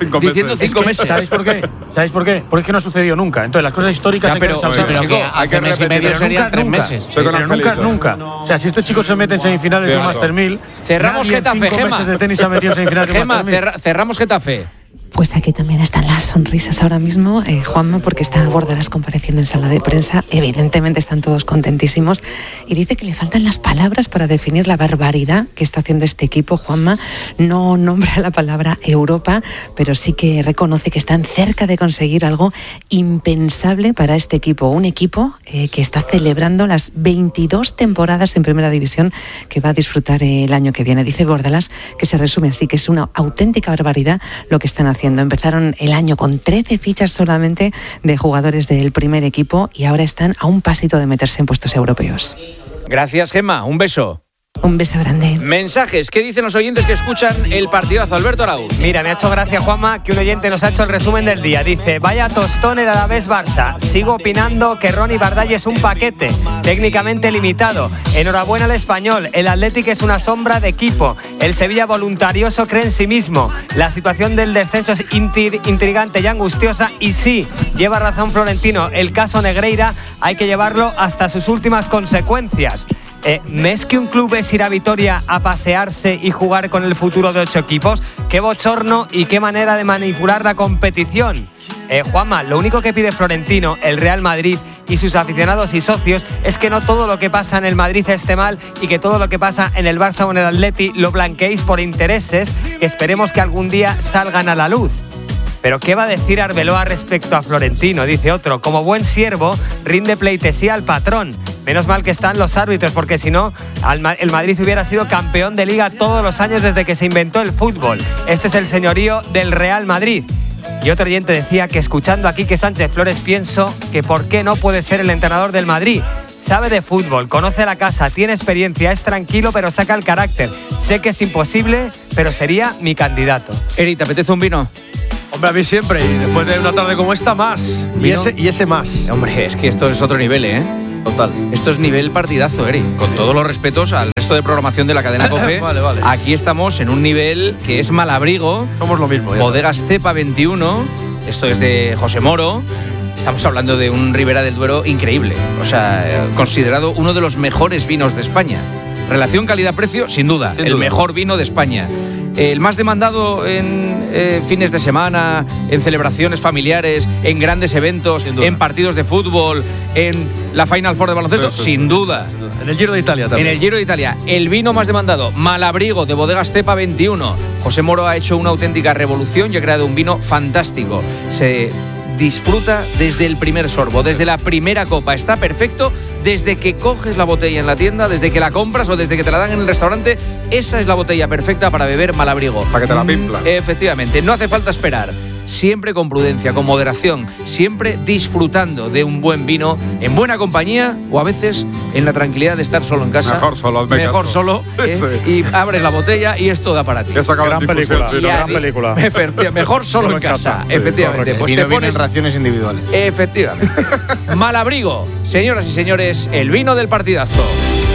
[SPEAKER 1] Diciendo cinco
[SPEAKER 16] Es que,
[SPEAKER 1] meses.
[SPEAKER 16] ¿Sabéis por qué? ¿Sabéis por qué? Porque es que no ha sucedido nunca. Entonces las cosas históricas
[SPEAKER 1] Ya,
[SPEAKER 16] hay
[SPEAKER 1] pero-
[SPEAKER 16] que resaltar.
[SPEAKER 1] pero que
[SPEAKER 16] hay
[SPEAKER 1] hace mes y medio
[SPEAKER 16] pero
[SPEAKER 1] serían
[SPEAKER 16] nunca,
[SPEAKER 1] tres
[SPEAKER 16] nunca.
[SPEAKER 1] meses.
[SPEAKER 16] Sí,
[SPEAKER 1] Soy con
[SPEAKER 16] pero nunca,
[SPEAKER 1] angelitos.
[SPEAKER 16] nunca. O sea, si estos chicos se meten en semifinales de un
[SPEAKER 1] Cierto.
[SPEAKER 16] Master mil,
[SPEAKER 1] Cerramos
[SPEAKER 16] nadie en
[SPEAKER 1] Getafe,
[SPEAKER 16] cinco
[SPEAKER 1] Gema.
[SPEAKER 16] meses de tenis se ha metido en semifinales de un
[SPEAKER 1] Gema,
[SPEAKER 16] Master mil.
[SPEAKER 1] cerra- cerramos Getafe.
[SPEAKER 18] Pues aquí también están las sonrisas ahora mismo, eh, Juanma, porque está Bordalas compareciendo en sala de prensa. Evidentemente están todos contentísimos y dice que le faltan las palabras para definir la barbaridad que está haciendo este equipo. Juanma no nombra la palabra Europa, pero sí que reconoce que están cerca de conseguir algo impensable para este equipo. Un equipo eh, que está celebrando las veintidós temporadas en Primera División que va a disfrutar el año que viene. Dice Bordalas que se resume así, que es una auténtica barbaridad lo que están haciendo. Empezaron el año con trece fichas solamente de jugadores del primer equipo y ahora están a un pasito de meterse en puestos europeos.
[SPEAKER 1] Gracias, Gemma. Un beso.
[SPEAKER 18] Un beso grande.
[SPEAKER 1] Mensajes. ¿Qué dicen los oyentes que escuchan el partidazo? Alberto Araúz.
[SPEAKER 17] Mira, me ha hecho gracia, Juanma, que un oyente nos ha hecho el resumen del día. Dice, vaya tostón el Alavés Barça. Sigo opinando que Ronny Bardall es un paquete, técnicamente limitado. Enhorabuena al Español. El Athletic es una sombra de equipo. El Sevilla voluntarioso cree en sí mismo. La situación del descenso es intir- intrigante y angustiosa. Y sí, lleva razón Florentino. El caso Negreira hay que llevarlo hasta sus últimas consecuencias. Eh, ¿Mes que un club es ir a Vitoria a pasearse y jugar con el futuro de ocho equipos? ¡Qué bochorno y qué manera de manipular la competición! Eh, Juanma, lo único que pide Florentino, el Real Madrid y sus aficionados y socios es que no todo lo que pasa en el Madrid esté mal y que todo lo que pasa en el Barça o en el Atleti lo blanqueéis por intereses que esperemos que algún día salgan a la luz. Pero ¿qué va a decir Arbeloa respecto a Florentino? Dice otro, como buen siervo, rinde pleitesía al patrón. Menos mal que están los árbitros, porque si no, el Madrid hubiera sido campeón de Liga todos los años desde que se inventó el fútbol. Este es el señorío del Real Madrid. Y otro oyente decía que escuchando a Quique Sánchez Flores pienso que por qué no puede ser el entrenador del Madrid. Sabe de fútbol, conoce la casa, tiene experiencia, es tranquilo pero saca el carácter. Sé que es imposible, pero sería mi candidato.
[SPEAKER 1] Eri, ¿te apetece un vino?
[SPEAKER 3] Hombre, a mí siempre, y después de una tarde como esta, más. Y
[SPEAKER 1] ¿Vino?
[SPEAKER 3] ese, y ese más.
[SPEAKER 1] Hombre, es que esto es otro nivel, ¿eh?
[SPEAKER 3] Total.
[SPEAKER 1] Esto es nivel partidazo, Eri. Con todos los respetos al resto de programación de la cadena COPE.
[SPEAKER 3] Vale, vale.
[SPEAKER 1] Aquí estamos en un nivel que es Malabrigo.
[SPEAKER 3] Somos lo mismo. Ya.
[SPEAKER 1] Bodegas Cepa veintiuno. Esto es de José Moro. Estamos hablando de un Ribera del Duero increíble. O sea, eh, considerado uno de los mejores vinos de España. Relación calidad-precio, sin duda.
[SPEAKER 3] Sin
[SPEAKER 1] el
[SPEAKER 3] duda.
[SPEAKER 1] mejor vino de España. El más demandado en eh, fines de semana, en celebraciones familiares, en grandes eventos, en partidos de fútbol, en la Final Four de baloncesto,
[SPEAKER 3] Eso,
[SPEAKER 1] sin duda.
[SPEAKER 3] En el Giro de Italia también.
[SPEAKER 1] En el Giro de Italia, el vino más demandado, Malabrigo de Bodegas Cepa veintiuno. José Moro ha hecho una auténtica revolución y ha creado un vino fantástico. Se disfruta desde el primer sorbo, desde la primera copa. Está perfecto desde que coges la botella en la tienda, desde que la compras o desde que te la dan en el restaurante. Esa es la botella perfecta para beber Malabrigo.
[SPEAKER 19] Para que te la pimplas.
[SPEAKER 1] Efectivamente, no hace falta esperar. Siempre con prudencia, con moderación, siempre disfrutando de un buen vino, en buena compañía o a veces en la tranquilidad de estar solo en casa.
[SPEAKER 19] Mejor solo, hazme
[SPEAKER 1] Mejor
[SPEAKER 19] caso.
[SPEAKER 1] solo. ¿eh?
[SPEAKER 19] Sí.
[SPEAKER 1] Y abres la botella y esto da para ti.
[SPEAKER 19] Ya se acaba
[SPEAKER 8] Gran
[SPEAKER 19] la discusión,
[SPEAKER 8] película,
[SPEAKER 19] sí, ¿no?
[SPEAKER 8] gran película.
[SPEAKER 1] Efectivamente, mejor solo,
[SPEAKER 8] Solo
[SPEAKER 1] en
[SPEAKER 8] en
[SPEAKER 1] casa.
[SPEAKER 8] casa. Sí,
[SPEAKER 1] Efectivamente,
[SPEAKER 8] correcto.
[SPEAKER 1] pues
[SPEAKER 10] y
[SPEAKER 1] te
[SPEAKER 10] no vienen
[SPEAKER 1] pones.
[SPEAKER 10] raciones individuales.
[SPEAKER 1] Efectivamente. Malabrigo, señoras y señores, el vino del partidazo.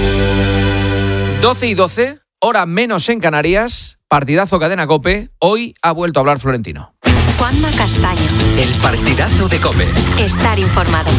[SPEAKER 1] doce y doce, hora menos en Canarias. Partidazo Cadena COPE. Hoy ha vuelto a hablar Florentino.
[SPEAKER 7] Juanma Castaño.
[SPEAKER 9] El partidazo de COPE.
[SPEAKER 7] Estar informado.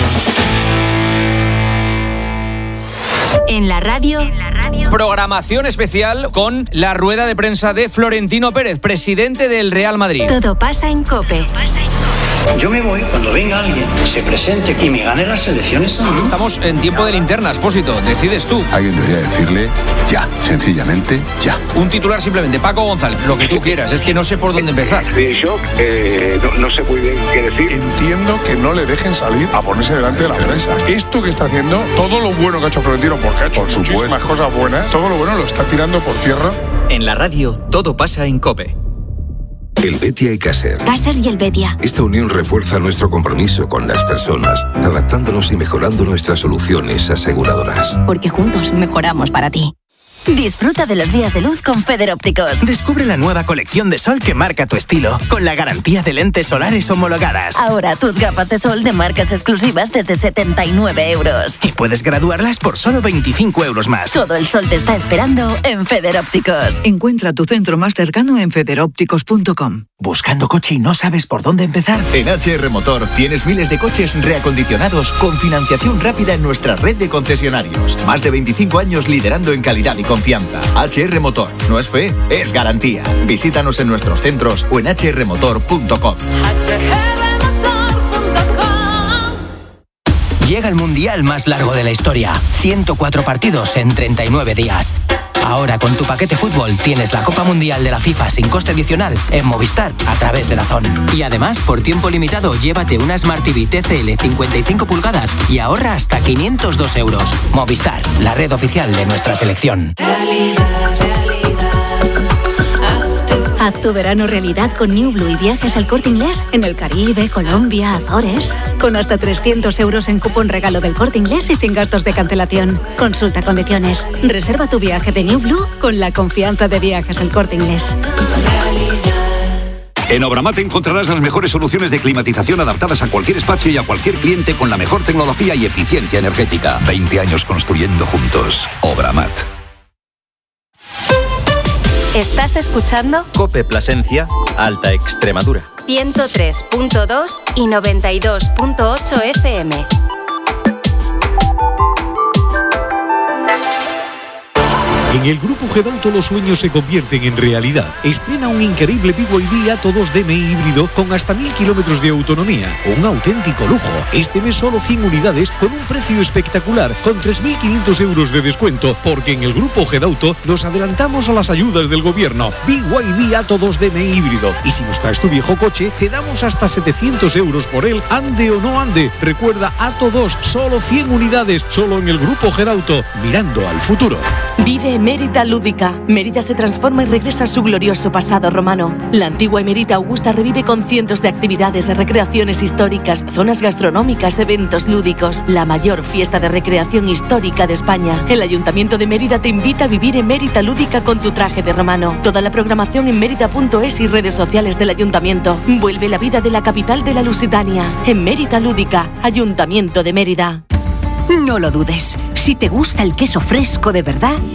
[SPEAKER 7] En la radio.
[SPEAKER 1] Programación especial con la rueda de prensa de Florentino Pérez, presidente del Real Madrid.
[SPEAKER 7] Todo pasa en COPE.
[SPEAKER 11] Yo me voy cuando venga alguien, se presente y me gane las elecciones.
[SPEAKER 1] Estamos en tiempo de linterna, Expósito. Decides tú.
[SPEAKER 24] Alguien debería decirle ya, sencillamente ya.
[SPEAKER 1] Un titular simplemente, Paco González, lo que tú quieras. Es que no sé por dónde empezar.
[SPEAKER 25] Estoy en shock, eh, no, no sé muy bien qué decir.
[SPEAKER 26] Entiendo que no le dejen salir a ponerse delante de la prensa. Esto que está haciendo, todo lo bueno que ha hecho Florentino, porque ha hecho por muchísimas cosas buenas, todo lo bueno lo está tirando por tierra.
[SPEAKER 9] En la radio, todo pasa en COPE.
[SPEAKER 27] El Betia y Caser.
[SPEAKER 7] Caser y el Betia.
[SPEAKER 27] Esta unión refuerza nuestro compromiso con las personas, adaptándonos y mejorando nuestras soluciones aseguradoras.
[SPEAKER 7] Porque juntos mejoramos para ti.
[SPEAKER 2] Disfruta de los días de luz con Federópticos.
[SPEAKER 12] Descubre la nueva colección de sol que marca tu estilo, con la garantía de lentes solares homologadas.
[SPEAKER 2] Ahora tus gafas de sol de marcas exclusivas desde setenta y nueve euros.
[SPEAKER 12] Y puedes graduarlas por solo veinticinco euros más.
[SPEAKER 2] Todo el sol te está esperando en Federópticos.
[SPEAKER 13] Encuentra tu centro más cercano en federópticos punto com.
[SPEAKER 12] ¿Buscando coche y no sabes por dónde empezar?
[SPEAKER 14] En H R Motor tienes miles de coches reacondicionados con financiación rápida en nuestra red de concesionarios. Más de veinticinco años liderando en calidad y confianza. H R Motor. No es fe, es garantía. Visítanos en nuestros centros o en h r motor punto com.
[SPEAKER 22] Llega el mundial más largo de la historia. ciento cuatro partidos en treinta y nueve días. Ahora con tu paquete fútbol tienes la Copa Mundial de la FIFA sin coste adicional en Movistar a través de DAZN. Y además, por tiempo limitado, llévate una Smart T V T C L cincuenta y cinco pulgadas y ahorra hasta quinientos dos euros. Movistar, la red oficial de nuestra selección.
[SPEAKER 2] Haz tu verano realidad con New Blue y viajes al Corte Inglés en el Caribe, Colombia, Azores. Con hasta trescientos euros en cupón regalo del Corte Inglés y sin gastos de cancelación. Consulta condiciones. Reserva tu viaje de New Blue con la confianza de Viajes al Corte Inglés.
[SPEAKER 15] En Obramat encontrarás las mejores soluciones de climatización adaptadas a cualquier espacio y a cualquier cliente con la mejor tecnología y eficiencia energética. veinte años construyendo juntos. Obramat.
[SPEAKER 7] ¿Estás escuchando?
[SPEAKER 9] COPE Plasencia, Alta Extremadura.
[SPEAKER 7] ciento tres punto dos y noventa y dos punto ocho F M.
[SPEAKER 20] En el Grupo Gedauto los sueños se convierten en realidad. Estrena un increíble B Y D A T O dos D M I híbrido con hasta mil kilómetros de autonomía. Un auténtico lujo. Este mes solo cien unidades con un precio espectacular, con tres mil quinientos euros de descuento, porque en el Grupo Gedauto nos adelantamos a las ayudas del gobierno. B Y D A T O dos D M I híbrido. Y si nos traes tu viejo coche, te damos hasta setecientos euros por él, ande o no ande. Recuerda, A T O dos, solo cien unidades, solo en el Grupo Gedauto, mirando al futuro.
[SPEAKER 2] Vive Emérita Lúdica. Mérida se transforma y regresa a su glorioso pasado romano. La antigua Emérita Augusta revive con cientos de actividades, recreaciones históricas, zonas gastronómicas, eventos lúdicos. La mayor fiesta de recreación histórica de España. El Ayuntamiento de Mérida te invita a vivir Emérita Lúdica con tu traje de romano. Toda la programación en mérida punto es y redes sociales del Ayuntamiento. Vuelve la vida de la capital de la Lusitania. Emérita Lúdica, Ayuntamiento de Mérida.
[SPEAKER 21] No lo dudes. Si te gusta el queso fresco de verdad,